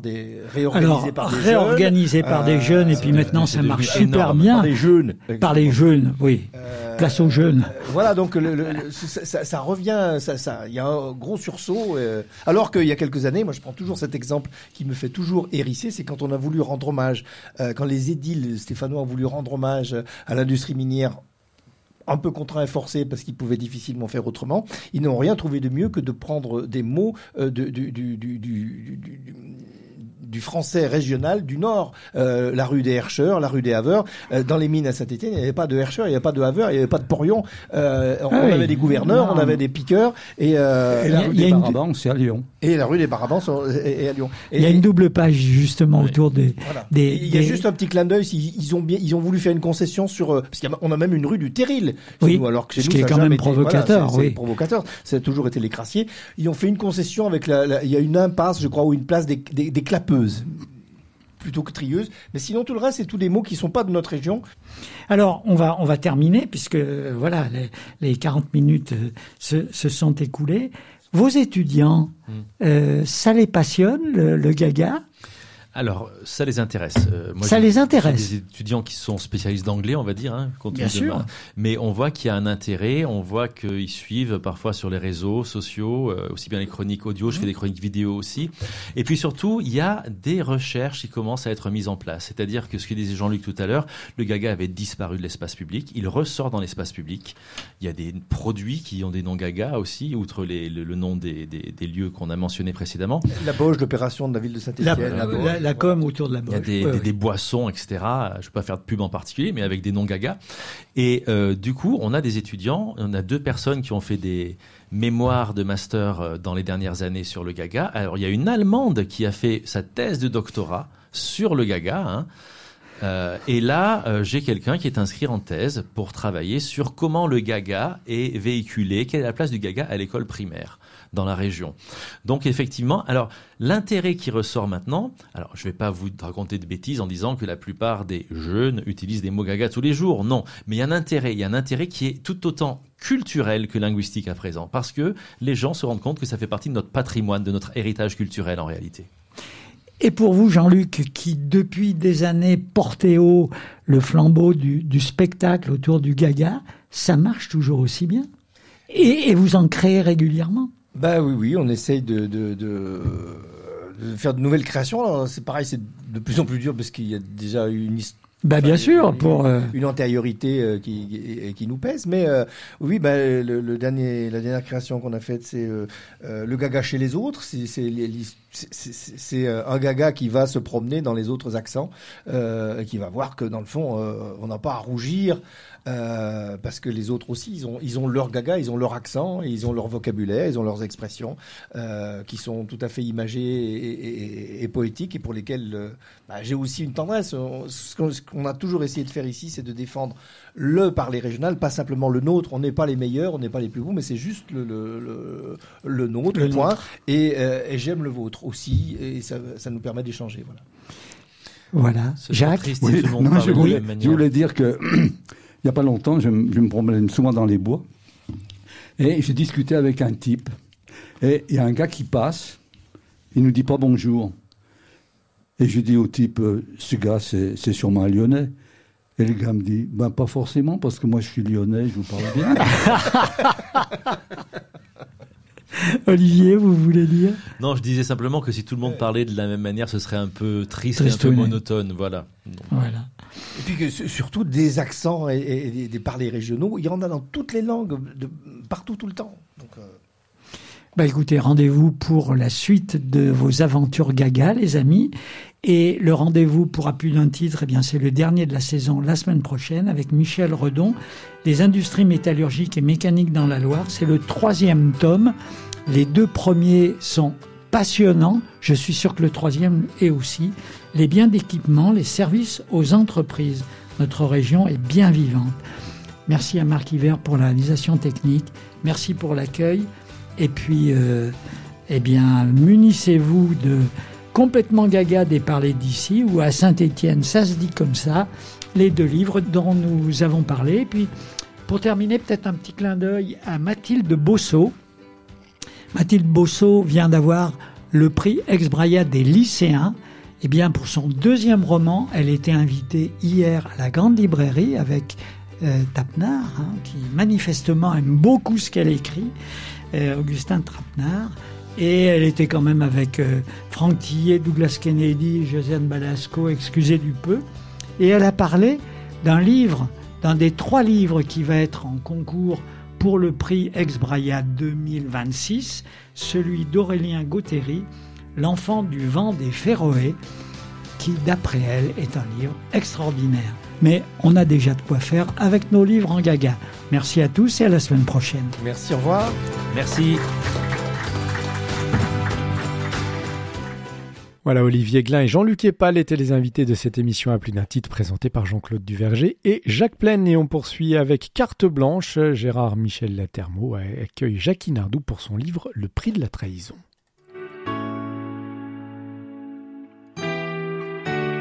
réorganisée par des jeunes et puis maintenant ça marche super bien par les jeunes, oui. Place aux jeunes. Voilà, donc ça revient, il y a un gros sursaut. Alors qu'il y a quelques années, moi je prends toujours cet exemple qui me fait toujours hérisser, c'est quand on a voulu rendre hommage, quand les édiles stéphanois ont voulu rendre hommage à l'industrie minière, un peu contraint et forcé parce qu'ils pouvaient difficilement faire autrement. Ils n'ont rien trouvé de mieux que de prendre des mots du français régional du Nord, la rue des Herscheurs, la rue des Haveurs. Dans les mines à Saint-Étienne, il n'y avait pas de Herscheurs, il n'y avait pas de Haveurs, il n'y avait pas de Porion. On avait des gouverneurs, on avait des piqueurs. Et la rue des Barabans, c'est à Lyon. Et la rue des Barabans est à Lyon. Il y a une double page justement autour des. Il y a juste un petit clin d'œil. Ils ont voulu faire une concession sur parce qu'on a même une rue du Terril. Oui. Nous, alors que chez ce nous, qui est quand même provocateur. C'est provocateur. Ça a toujours été les crassiers. Ils ont fait une concession avec il y a une impasse, je crois, ou une place des clapeuses. plutôt que trieuse. Mais sinon, tout le reste, c'est tous des mots qui sont pas de notre région. Alors, on va terminer, puisque voilà, les 40 minutes se sont écoulées. Vos étudiants, ça les passionne, le Gaga ? Alors, ça les intéresse. Ça les intéresse. J'ai des étudiants qui sont spécialistes d'anglais, on va dire, compte tenu Bien sûr. Mais on voit qu'il y a un intérêt, on voit qu'ils suivent parfois sur les réseaux sociaux, aussi bien les chroniques audio, je fais des chroniques vidéo aussi. Et puis surtout, il y a des recherches qui commencent à être mises en place. C'est-à-dire que ce que disait Jean-Luc tout à l'heure, le Gaga avait disparu de l'espace public, il ressort dans l'espace public. Il y a des produits qui ont des noms Gaga aussi, outre le nom des lieux qu'on a mentionnés précédemment. La Boge, l'opération de la ville de Saint-Étienne. La com autour de la Boge. Il y a des boissons, etc. Je ne vais pas faire de pub en particulier, mais avec des noms Gaga. Et du coup, on a des étudiants, on a 2 personnes qui ont fait des mémoires de master dans les dernières années sur le Gaga. Alors, il y a une Allemande qui a fait sa thèse de doctorat sur le Gaga. Et là, j'ai quelqu'un qui est inscrit en thèse pour travailler sur comment le Gaga est véhiculé, quelle est la place du Gaga à l'école primaire dans la région. Donc effectivement, alors l'intérêt qui ressort maintenant, alors je ne vais pas vous raconter de bêtises en disant que la plupart des jeunes utilisent des mots Gaga tous les jours, non, mais il y a un intérêt qui est tout autant culturel que linguistique à présent, parce que les gens se rendent compte que ça fait partie de notre patrimoine, de notre héritage culturel en réalité. Et pour vous, Jean-Luc, qui depuis des années portait haut le flambeau du spectacle autour du Gaga, ça marche toujours aussi bien ? Et vous en créez régulièrement ? Bah oui, on essaye de faire de nouvelles créations. Alors, c'est pareil, c'est de plus en plus dur parce qu'il y a déjà une histoire. Bien sûr, une antériorité qui nous pèse, mais oui, la dernière création qu'on a faite, c'est le Gaga chez les autres. C'est un Gaga qui va se promener dans les autres accents, qui va voir que dans le fond, on n'a pas à rougir. Parce que les autres aussi, ils ont leur Gaga, ils ont leur accent, ils ont leur vocabulaire, ils ont leurs expressions qui sont tout à fait imagées et poétiques et pour lesquelles j'ai aussi une tendresse. Ce qu'on a toujours essayé de faire ici, c'est de défendre le parler régional, pas simplement le nôtre. On n'est pas les meilleurs, on n'est pas les plus beaux, mais c'est juste le nôtre, le point. Et j'aime le vôtre aussi, et ça nous permet d'échanger. Voilà. Jacques, je voulais dire que il n'y a pas longtemps, je me promène souvent dans les bois et j'ai discuté avec un type et il y a un gars qui passe, il nous dit pas bonjour et je dis au type, ce gars c'est sûrement un Lyonnais et le gars me dit, pas forcément parce que moi je suis Lyonnais, je vous parle bien. Olivier, vous voulez dire ? Non, je disais simplement que si tout le monde parlait de la même manière, ce serait un peu triste et un peu monotone. Voilà. Voilà. Et puis que surtout des accents et des parlers régionaux, il y en a dans toutes les langues, partout, tout le temps. Donc, écoutez, rendez-vous pour la suite de vos aventures Gaga, les amis. Et le rendez-vous pour À plus d'un titre, c'est le dernier de la saison la semaine prochaine avec Michel Redon, Les industries métallurgiques et mécaniques dans la Loire. C'est le 3e tome. Les 2 premiers sont passionnants. Je suis sûr que le 3e est aussi. Les biens d'équipement, les services aux entreprises. Notre région est bien vivante. Merci à Marc Hiver pour la réalisation technique. Merci pour l'accueil. Et puis, munissez-vous de Complètement Gaga des Parlers d'ici, ou à Saint-Étienne, ça se dit comme ça, les 2 livres dont nous avons parlé. Et puis, pour terminer, peut-être un petit clin d'œil à Mathilde Bosso. Mathilde Bosso vient d'avoir le prix Ex-Braya des lycéens. Pour son 2e roman, elle était invitée hier à la Grande Librairie avec Tapnard, qui manifestement aime beaucoup ce qu'elle écrit, Augustin Trapenard. Et elle était quand même avec Franck Tillet, Douglas Kennedy, Josiane Balasco, excusez du peu. Et elle a parlé d'un livre, d'un des 3 livres qui va être en concours pour le prix Ex-Braya 2026, celui d'Aurélien Gauthéry, L'enfant du vent des Féroé, qui, d'après elle, est un livre extraordinaire. Mais on a déjà de quoi faire avec nos livres en Gaga. Merci à tous et à la semaine prochaine. Merci, au revoir. Merci. Voilà, Olivier Glin et Jean-Luc Epal étaient les invités de cette émission À plus d'un titre, présentée par Jean-Claude Duverger et Jacques Plaine. Et on poursuit avec Carte blanche. Gérard Michel Latermeau accueille Jackie Nardou pour son livre Le prix de la trahison.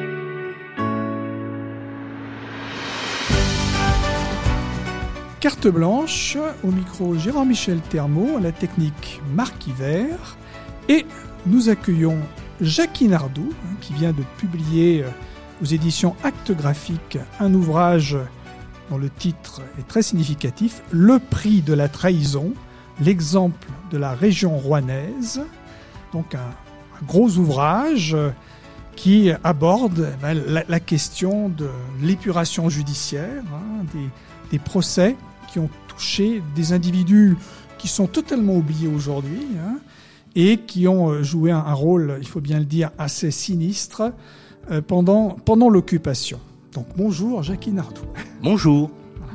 Carte blanche, au micro Gérard-Michel Thermot, à la technique Marc Hiver. Et nous accueillons Jackie Nardou, qui vient de publier aux éditions Actes Graphiques un ouvrage dont le titre est très significatif, « Le prix de la trahison, l'exemple de la région rouennaise ». Donc un gros ouvrage qui aborde la question de l'épuration judiciaire, des procès qui ont touché des individus qui sont totalement oubliés aujourd'hui et qui ont joué un rôle, il faut bien le dire, assez sinistre pendant l'occupation. Donc bonjour Jackie Nardou. Bonjour.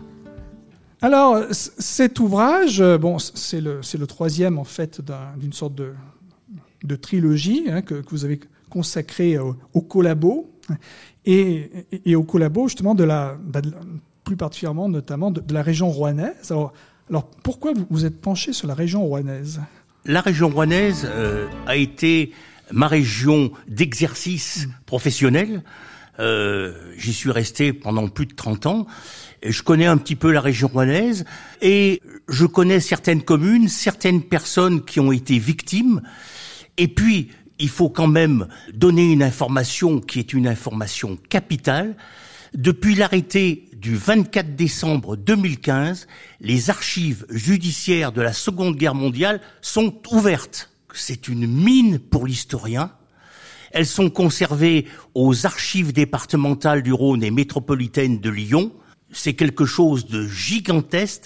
Alors cet ouvrage, c'est le troisième en fait d'une sorte de trilogie que vous avez consacré au collabo et au collabo justement plus particulièrement notamment de la région rouennaise. Alors pourquoi vous êtes penché sur la région rouennaise ? La région rouennaise a été ma région d'exercice professionnel. J'y suis resté pendant plus de 30 ans. Et je connais un petit peu la région rouennaise et je connais certaines communes, certaines personnes qui ont été victimes. Et puis, il faut quand même donner une information qui est une information capitale. Depuis l'arrêté du 24 décembre 2015, les archives judiciaires de la Seconde Guerre mondiale sont ouvertes. C'est une mine pour l'historien. Elles sont conservées aux archives départementales du Rhône et métropolitaines de Lyon. C'est quelque chose de gigantesque,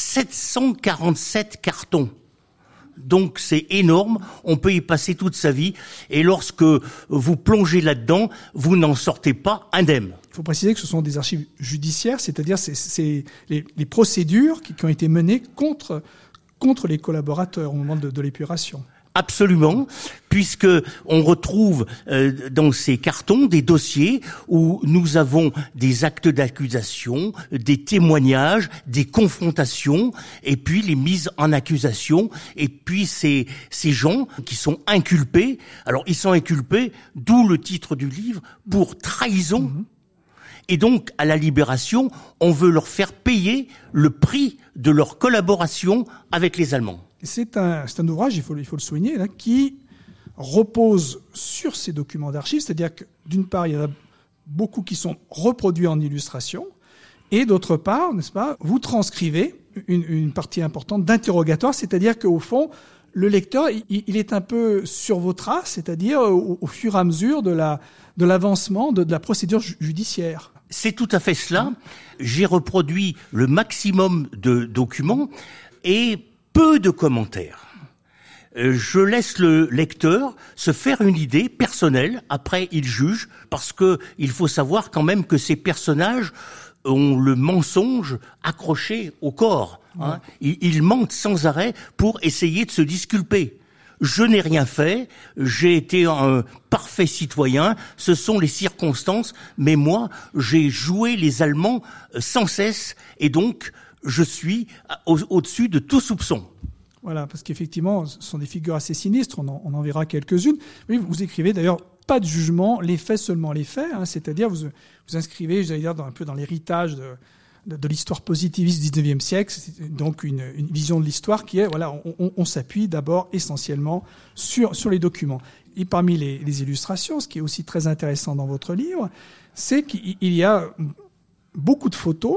747 cartons. Donc c'est énorme, on peut y passer toute sa vie, et lorsque vous plongez là-dedans, vous n'en sortez pas indemne. Il faut préciser que ce sont des archives judiciaires, c'est-à-dire c'est les procédures qui ont été menées contre les collaborateurs au moment de l'épuration. Absolument, puisque on retrouve dans ces cartons des dossiers où nous avons des actes d'accusation, des témoignages, des confrontations, et puis les mises en accusation, et puis ces gens qui sont inculpés. Alors ils sont inculpés, d'où le titre du livre, pour trahison. Et donc, à la Libération, on veut leur faire payer le prix de leur collaboration avec les Allemands. C'est un ouvrage, il faut le souligner, là, qui repose sur ces documents d'archives, c'est-à-dire que d'une part, il y en a beaucoup qui sont reproduits en illustration, et d'autre part, n'est-ce pas, vous transcrivez une partie importante d'interrogatoire, c'est-à-dire qu'au fond, le lecteur, il est un peu sur vos traces, c'est-à-dire au fur et à mesure de l'avancement de la procédure judiciaire. C'est tout à fait cela. J'ai reproduit le maximum de documents et peu de commentaires. Je laisse le lecteur se faire une idée personnelle. Après, il juge, parce que il faut savoir quand même que ces personnages ont le mensonge accroché au corps. Hein. Ils mentent sans arrêt pour essayer de se disculper. Je n'ai rien fait, j'ai été un parfait citoyen, ce sont les circonstances, mais moi, j'ai joué les Allemands sans cesse, et donc je suis au-dessus de tout soupçon. Voilà, parce qu'effectivement, ce sont des figures assez sinistres, on en verra quelques-unes. Oui, vous écrivez d'ailleurs pas de jugement, les faits seulement les faits, c'est-à-dire vous inscrivez, j'allais dire, un peu dans l'héritage de l'histoire positiviste du 19e siècle, c'est donc une vision de l'histoire qui est, voilà, on s'appuie d'abord essentiellement sur les documents. Et parmi les illustrations, ce qui est aussi très intéressant dans votre livre, c'est qu'il y a beaucoup de photos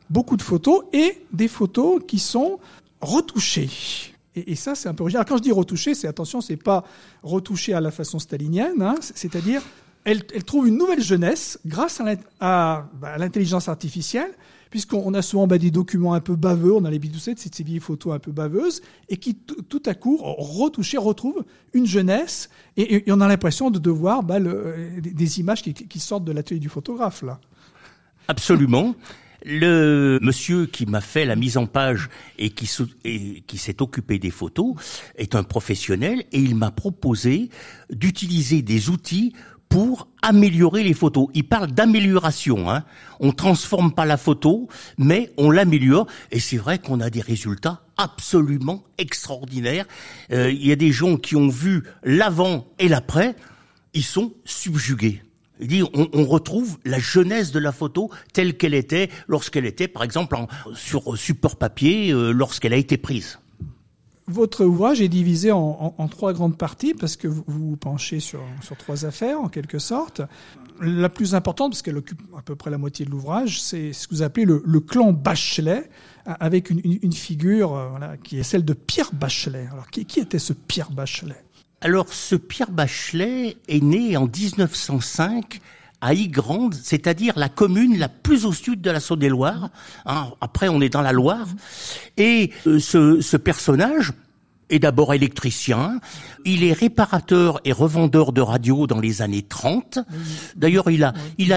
et des photos qui sont retouchées. Et ça, c'est un peu original. Quand je dis retouché, c'est pas retouché à la façon stalinienne, c'est-à-dire elle trouve une nouvelle jeunesse grâce à l'intelligence artificielle, puisqu'on a souvent des documents un peu baveux, on a l'habitude de ces vieilles photos un peu baveuses, et qui tout à coup, retouchées, retrouvent une jeunesse, et on a l'impression de voir des images qui sortent de l'atelier du photographe, là. Absolument. Le monsieur qui m'a fait la mise en page et qui s'est occupé des photos est un professionnel, et il m'a proposé d'utiliser des outils pour améliorer les photos. Il parle d'amélioration, hein. On transforme pas la photo, mais on l'améliore, et c'est vrai qu'on a des résultats absolument extraordinaires. Il y a des gens qui ont vu l'avant et l'après, ils sont subjugués. Il dit, on retrouve la jeunesse de la photo telle qu'elle était lorsqu'elle était, par exemple, sur support papier, lorsqu'elle a été prise. Votre ouvrage est divisé en 3 grandes parties parce que vous vous penchez sur 3 affaires, en quelque sorte. La plus importante, parce qu'elle occupe à peu près la moitié de l'ouvrage, c'est ce que vous appelez le clan Bachelet, avec une figure qui est celle de Pierre Bachelet. Alors, qui était ce Pierre Bachelet ? Alors, ce Pierre Bachelet est né en 1905 à Ygrande, c'est-à-dire la commune la plus au sud de la Saône-et-Loire. Après, on est dans la Loire. Et ce personnage est d'abord électricien. Il est réparateur et revendeur de radio dans les années 30. D'ailleurs, il a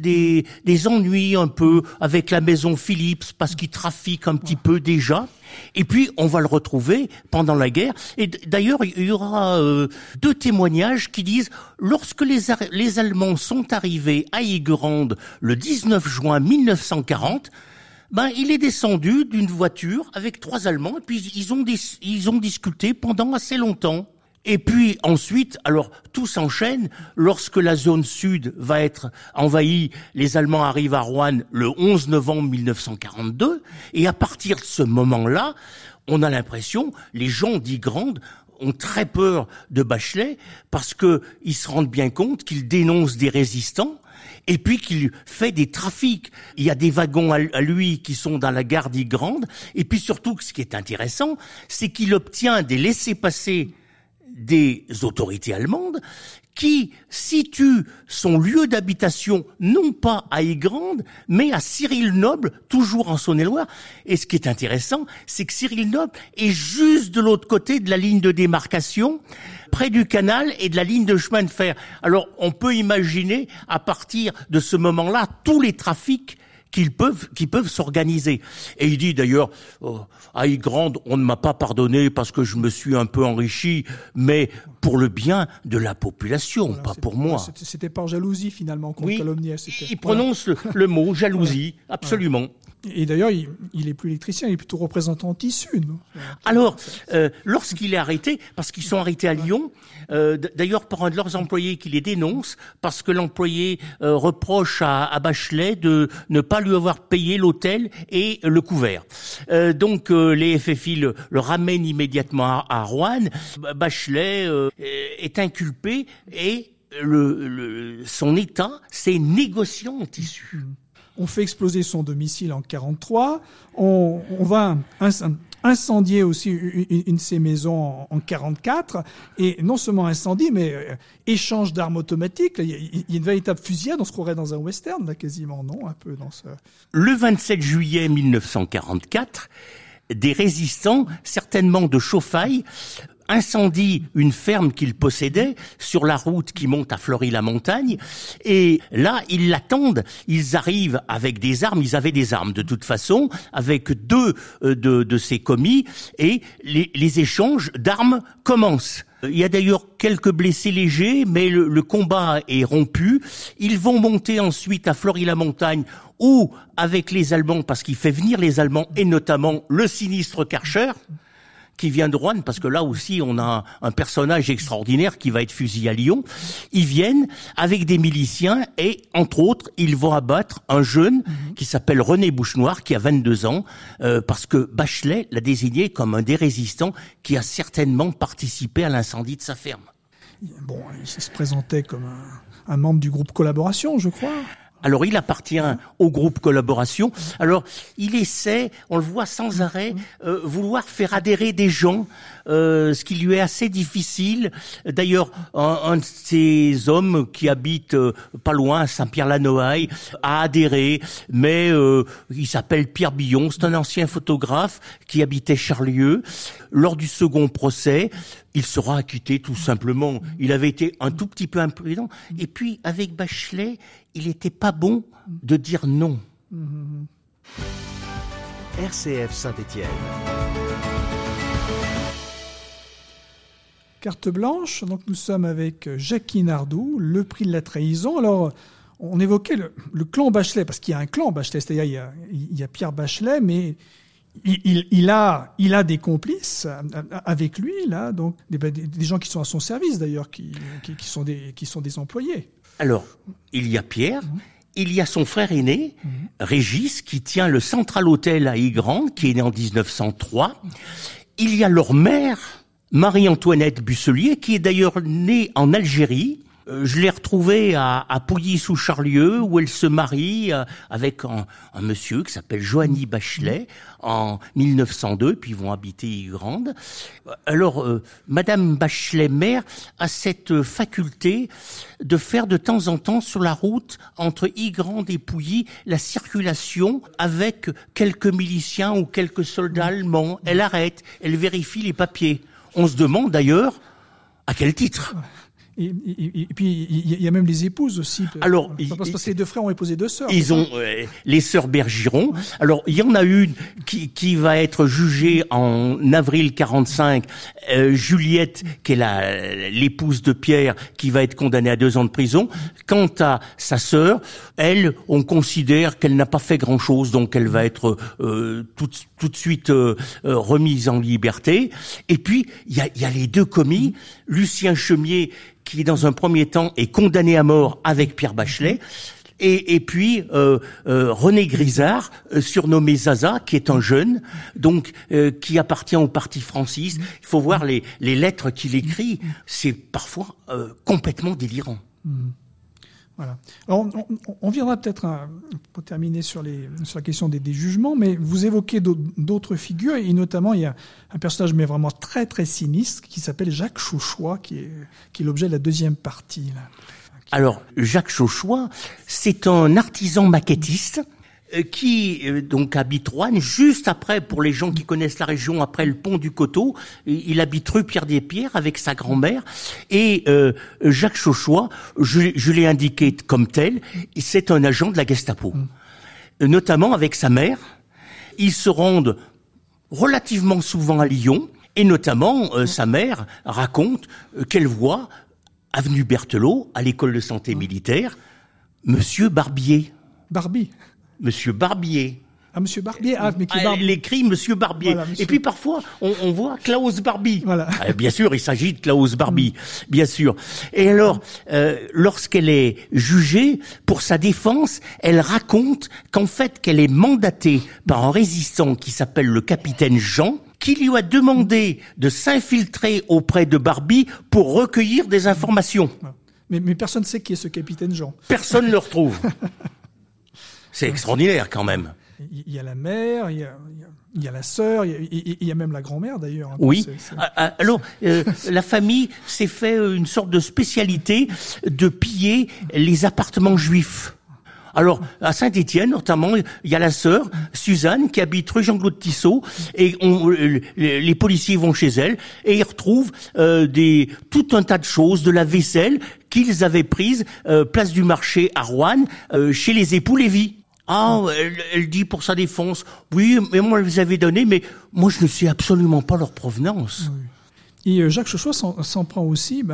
des ennuis un peu avec la maison Philips parce qu'il trafique un petit peu déjà. Et puis, on va le retrouver pendant la guerre. Et d'ailleurs, il y aura 2 témoignages qui disent « Lorsque les Allemands sont arrivés à Ygrande le 19 juin 1940, il est descendu d'une voiture avec 3 Allemands et puis ils ont discuté pendant assez longtemps. » Et puis ensuite, alors tout s'enchaîne. Lorsque la zone sud va être envahie, les Allemands arrivent à Roanne le 11 novembre 1942. Et à partir de ce moment-là, on a l'impression, les gens d'Ygrande ont très peur de Bachelet parce que ils se rendent bien compte qu'il dénonce des résistants. Et puis qu'il fait des trafics. Il y a des wagons à lui qui sont dans la gare d'Ygrande. Et puis surtout, ce qui est intéressant, c'est qu'il obtient des laissez-passer des autorités allemandes qui situent son lieu d'habitation non pas à Ygrande, mais à Cyril-Noble, toujours en Saône-et-Loire. Et ce qui est intéressant, c'est que Cyril-Noble est juste de l'autre côté de la ligne de démarcation, près du canal et de la ligne de chemin de fer. Alors, on peut imaginer, à partir de ce moment-là, tous les trafics qui peuvent s'organiser. Et il dit d'ailleurs, à Ygrande, on ne m'a pas pardonné parce que je me suis un peu enrichi, mais pour le bien de la population, voilà, pas pour moi. C'était par jalousie finalement qu'on calomniait. Il prononce le mot jalousie, voilà. Absolument. Voilà. Et d'ailleurs, il est plus électricien, il est plutôt représentant tissu. Non ? Alors, lorsqu'il est arrêté, parce qu'ils sont arrêtés à Lyon, d'ailleurs par un de leurs employés qui les dénonce, parce que l'employé reproche à Bachelet de ne pas lui avoir payé l'hôtel et le couvert. Donc les FFI le ramènent immédiatement à Roanne. Bachelet est inculpé et son état, c'est négociant en tissu. On fait exploser son domicile en 1943. On va incendier aussi une de ses maisons en 1944. Et non seulement incendie, mais échange d'armes automatiques. Il y a une véritable fusillade. On se croirait dans un western, là, quasiment, non ? Un peu dans ce... Le 27 juillet 1944, des résistants, certainement de Chauffaille, incendie une ferme qu'il possédait sur la route qui monte à Fleury-la-Montagne. Et là, ils l'attendent. Ils arrivent avec des armes. Ils avaient des armes de toute façon, avec 2 de ces commis. Et les échanges d'armes commencent. Il y a d'ailleurs quelques blessés légers, mais le combat est rompu. Ils vont monter ensuite à Fleury-la-Montagne, où, avec les Allemands, parce qu'il fait venir les Allemands, et notamment le sinistre Karcher, qui vient de Roanne, parce que là aussi on a un personnage extraordinaire qui va être fusillé à Lyon. Ils viennent avec des miliciens et, entre autres, ils vont abattre un jeune qui s'appelle René Bouchenoir, qui a 22 ans, parce que Bachelet l'a désigné comme un des résistants qui a certainement participé à l'incendie de sa ferme. Bon, il se présentait comme un membre du groupe Collaboration, je crois. Alors, il appartient au groupe Collaboration. Alors, il essaie, on le voit sans arrêt, vouloir faire adhérer des gens, ce qui lui est assez difficile. D'ailleurs, un de ces hommes qui habite pas loin, à Saint-Pierre-la-Noaille, a adhéré, mais il s'appelle Pierre Billon. C'est un ancien photographe qui habitait Charlieu. Lors du second procès, il sera acquitté tout simplement. Il avait été un tout petit peu imprudent. Et puis, avec Bachelet, il n'était pas bon de dire non. RCF Saint-Étienne. Carte blanche, donc nous sommes avec Jackie Nardou, le prix de la trahison. Alors, on évoquait le clan Bachelet, parce qu'il y a un clan Bachelet, c'est-à-dire il y a Pierre Bachelet, mais il a des complices avec lui, là, donc des gens qui sont à son service d'ailleurs, qui sont des employés. Alors, il y a Pierre, il y a son frère aîné, Régis, qui tient le Central Hotel à Ygrande, qui est né en 1903. Il y a leur mère, Marie-Antoinette Busselier, qui est d'ailleurs née en Algérie. Je l'ai retrouvée à Pouilly-sous-Charlieu, où elle se marie avec un monsieur qui s'appelle Johanny Bachelet en 1902, puis ils vont habiter Ygrande. Alors, Madame Bachelet-mère a cette faculté de faire de temps en temps sur la route entre Ygrande et Pouilly la circulation avec quelques miliciens ou quelques soldats allemands. Elle arrête, elle vérifie les papiers. On se demande d'ailleurs à quel titre. Et puis, il y a même les épouses aussi. Alors, parce que les deux frères ont épousé deux sœurs. Ils ont les sœurs Bergiron. Ouais. Alors, il y en a une qui va être jugée en avril 45, Juliette, qui est l'épouse de Pierre, qui va être condamnée à 2 ans de prison. Quant à sa sœur, elle, on considère qu'elle n'a pas fait grand-chose, donc elle va être tout de suite remise en liberté. Et puis, il y a les 2 commis, Lucien Chemier, qui dans un premier temps est condamné à mort avec Pierre Bachelet, et puis René Grisard, surnommé Zaza, qui est un jeune, donc qui appartient au parti franciste. Il faut voir les lettres qu'il écrit, c'est parfois complètement délirant. Voilà. Alors, on viendra peut-être pour terminer sur la question des jugements, mais vous évoquez d'autres figures, et notamment il y a un personnage mais vraiment très très sinistre qui s'appelle Jacques Chauchois, qui est l'objet de la 2e partie. Là. Alors, Jacques Chauchois, c'est un artisan maquettiste qui donc habite Roanne, juste après, pour les gens qui connaissent la région, après le pont du Coteau. Il habite rue Pierre-des-Pierres avec sa grand-mère. Et Jacques Chauchois, je l'ai indiqué comme tel, c'est un agent de la Gestapo. Notamment avec sa mère. Ils se rendent relativement souvent à Lyon, et notamment sa mère raconte qu'elle voit, avenue Berthelot, à l'école de santé militaire, Monsieur Barbier. Monsieur Barbier. Ah, Monsieur Barbier. Ah, mais qui Barbier. Elle écrit Monsieur Barbier. Voilà, monsieur. Et puis parfois, on voit Klaus Barbie. Voilà. Bien sûr, il s'agit de Klaus Barbie. Bien sûr. Et alors, lorsqu'elle est jugée, pour sa défense, elle raconte qu'en fait, qu'elle est mandatée par un résistant qui s'appelle le capitaine Jean, qui lui a demandé de s'infiltrer auprès de Barbie pour recueillir des informations. Mais personne ne sait qui est ce capitaine Jean. Personne ne le retrouve. C'est extraordinaire quand même. Il y a la mère, il y a la sœur, il y a même la grand-mère d'ailleurs. Oui. Alors, la famille s'est fait une sorte de spécialité de piller les appartements juifs. Alors, à Saint-Étienne, notamment, il y a la sœur, Suzanne, qui habite rue Jean-Claude Tissot, et les policiers vont chez elle, et ils retrouvent tout un tas de choses, de la vaisselle qu'ils avaient prise, place du marché à Roanne, chez les époux Lévy. Ah, elle dit pour sa défense, oui, mais moi, elle les avait donnés, mais moi, je ne sais absolument pas leur provenance. Oui. Et Jacques Chauchois s'en prend aussi,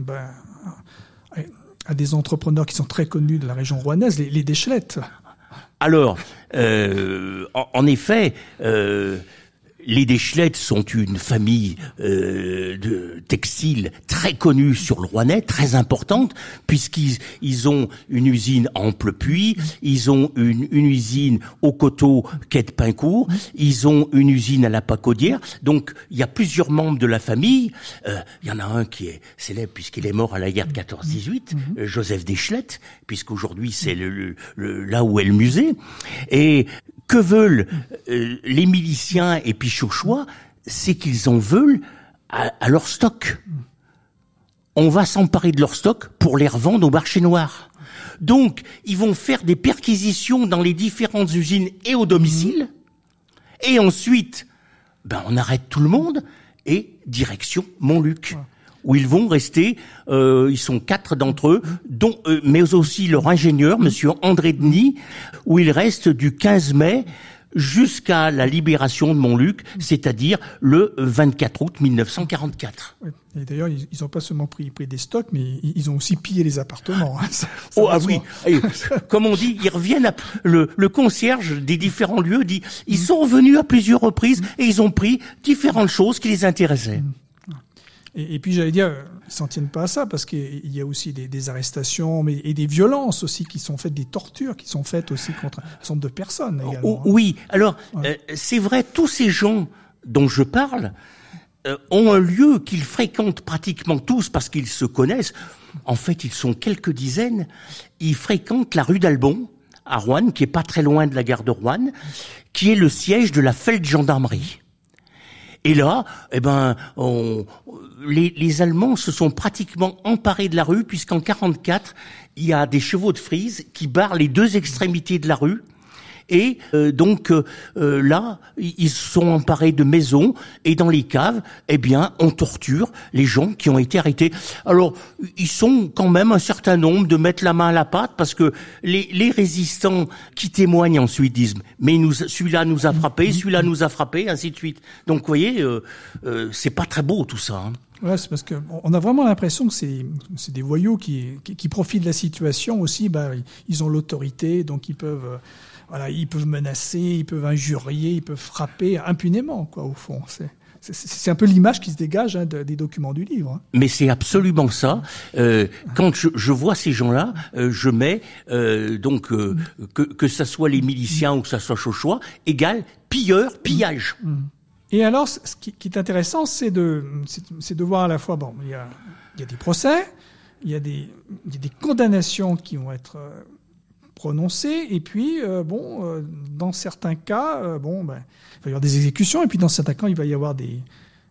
à des entrepreneurs qui sont très connus de la région rouennaise, les Deschelettes. Alors, en effet, les Deschelettes sont une famille de textiles très connue sur le Rouennais, très importante, puisqu'ils ont une usine à Amplepuis, ils ont une usine au Coteau, quai de Pincourt, ils ont une usine à la Pacaudière. Donc, il y a plusieurs membres de la famille. Il y en a un qui est célèbre puisqu'il est mort à la guerre de 14-18, Joseph Deschelettes, puisqu'aujourd'hui c'est là où est le musée. Et que veulent les miliciens et puis Chauchois, c'est qu'ils en veulent à leur stock. On va s'emparer de leur stock pour les revendre au marché noir. Donc, ils vont faire des perquisitions dans les différentes usines et au domicile. Et ensuite, on arrête tout le monde et direction Montluc. Où ils vont rester, ils sont 4 d'entre eux, dont mais aussi leur ingénieur, monsieur André Denis, où ils restent du 15 mai jusqu'à la libération de Montluc, c'est-à-dire le 24 août 1944. Et d'ailleurs, ils n'ont pas seulement pris des stocks, mais ils ont aussi pillé les appartements. Oui. Et, comme on dit, ils reviennent le concierge des différents lieux dit, ils sont revenus à plusieurs reprises et ils ont pris différentes choses qui les intéressaient. Et puis j'allais dire, ils s'en tiennent pas à ça, parce qu'il y a aussi des arrestations et des violences aussi qui sont faites, des tortures qui sont faites aussi contre un certain nombre de personnes également. Oui, alors c'est vrai, tous ces gens dont je parle ont un lieu qu'ils fréquentent pratiquement tous parce qu'ils se connaissent. En fait, ils sont quelques dizaines. Ils fréquentent la rue d'Albon, à Roanne, qui est pas très loin de la gare de Roanne, qui est le siège de la Feldgendarmerie. Et là, les Allemands se sont pratiquement emparés de la rue, puisqu'en 1944, il y a des chevaux de frise qui barrent les deux extrémités de la rue. Et là, ils se sont emparés de maisons, et dans les caves, on torture les gens qui ont été arrêtés. Alors, ils sont quand même un certain nombre de mettre la main à la pâte, parce que les résistants qui témoignent ensuite disent « mais celui-là nous a frappé, celui-là nous a frappé », ainsi de suite. Donc, vous voyez, c'est pas très beau tout ça. Hein. Ouais, c'est parce que on a vraiment l'impression que c'est des voyous qui profitent de la situation aussi. Ils ont l'autorité, donc ils peuvent menacer, ils peuvent injurier, ils peuvent frapper impunément, quoi, au fond. C'est un peu l'image qui se dégage des documents du livre. Hein. Mais c'est absolument ça. Quand je vois ces gens-là, je mets que ça soit les miliciens ou que ça soit Chauchois, égale pilleur, pillage. Et alors, ce qui est intéressant, c'est de voir à la fois, il y a des procès, il y a des condamnations qui vont être prononcées, et puis, dans certains cas, il va y avoir des exécutions, et puis dans certains cas, il va y avoir des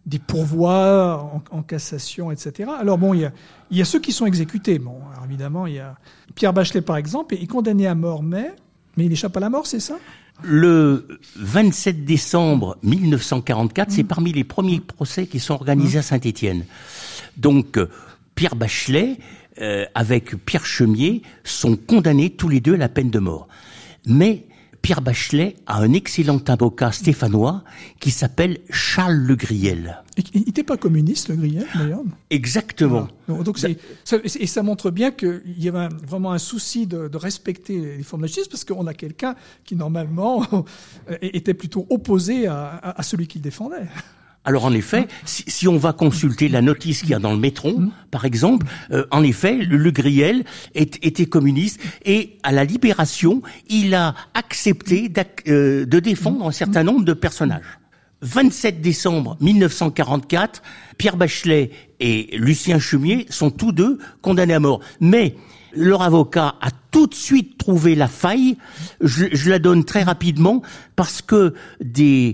pourvois en cassation, etc. Alors il y a ceux qui sont exécutés. Alors évidemment, il y a Pierre Bachelet, par exemple, est condamné à mort, mais il échappe à la mort, c'est ça ? Le 27 décembre 1944, c'est parmi les premiers procès qui sont organisés à Saint-Étienne. Donc, Pierre Bachelet, avec Pierre Chemier, sont condamnés tous les deux à la peine de mort. Mais Pierre Bachelet a un excellent avocat stéphanois qui s'appelle Charles Le Griel. Il n'était pas communiste, Le Griel, d'ailleurs. Exactement. Voilà. Donc ça montre bien qu'il y avait vraiment un souci de respecter les formes de la justice, parce qu'on a quelqu'un qui, normalement, était plutôt opposé à celui qu'il défendait. Alors en effet, si on va consulter la notice qu'il y a dans le Métron, par exemple, en effet, Le Griel était communiste, et à la Libération, il a accepté de défendre un certain nombre de personnages. 27 décembre 1944, Pierre Bachelet et Lucien Chemier sont tous deux condamnés à mort. Mais leur avocat a tout de suite trouvé la faille. Je la donne très rapidement, parce que les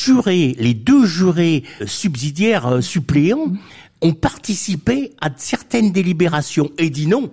deux jurés subsidiaires suppléants ont participé à certaines délibérations et dit non,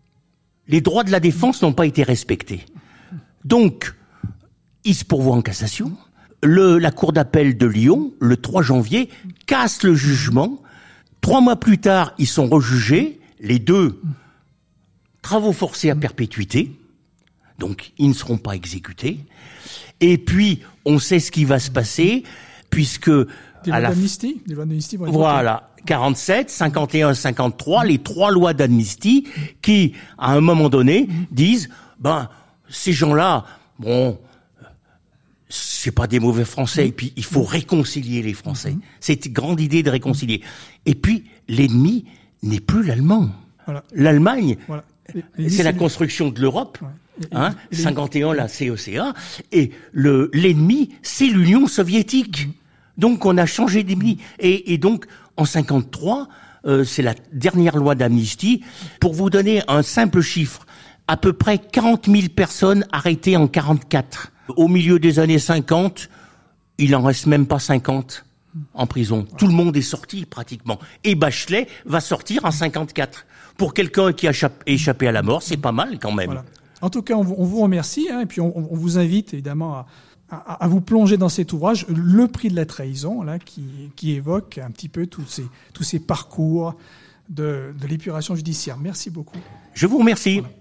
les droits de la défense n'ont pas été respectés. Donc, ils se pourvoient en cassation. La cour d'appel de Lyon, le 3 janvier, casse le jugement. 3 mois plus tard, ils sont rejugés, les deux. Travaux forcés à perpétuité, donc ils ne seront pas exécutés. Et puis, on sait ce qui va se passer, puisque... Des lois d'amnistie vont être voilà, 47, 51, 53, les 3 lois d'amnistie qui, à un moment donné, disent, ces gens-là, c'est pas des mauvais Français, et puis il faut réconcilier les Français. C'est une grande idée de réconcilier. Et puis, l'ennemi n'est plus l'Allemand. Voilà. L'Allemagne... Voilà. C'est la construction de l'Europe, 51 la CECA, et l'ennemi, c'est l'Union soviétique. Donc on a changé d'ennemi. Et donc, en 53, c'est la dernière loi d'amnistie. Pour vous donner un simple chiffre, à peu près 40 000 personnes arrêtées en 44. Au milieu des années 50, il en reste même pas 50 en prison. Tout le monde est sorti pratiquement. Et Bachelet va sortir en 54. Pour quelqu'un qui a échappé à la mort, c'est pas mal quand même. Voilà. En tout cas, on vous remercie, et puis on vous invite évidemment à vous plonger dans cet ouvrage, Le prix de la trahison, là, qui évoque un petit peu tous ces parcours de l'épuration judiciaire. Merci beaucoup. Je vous remercie. Voilà.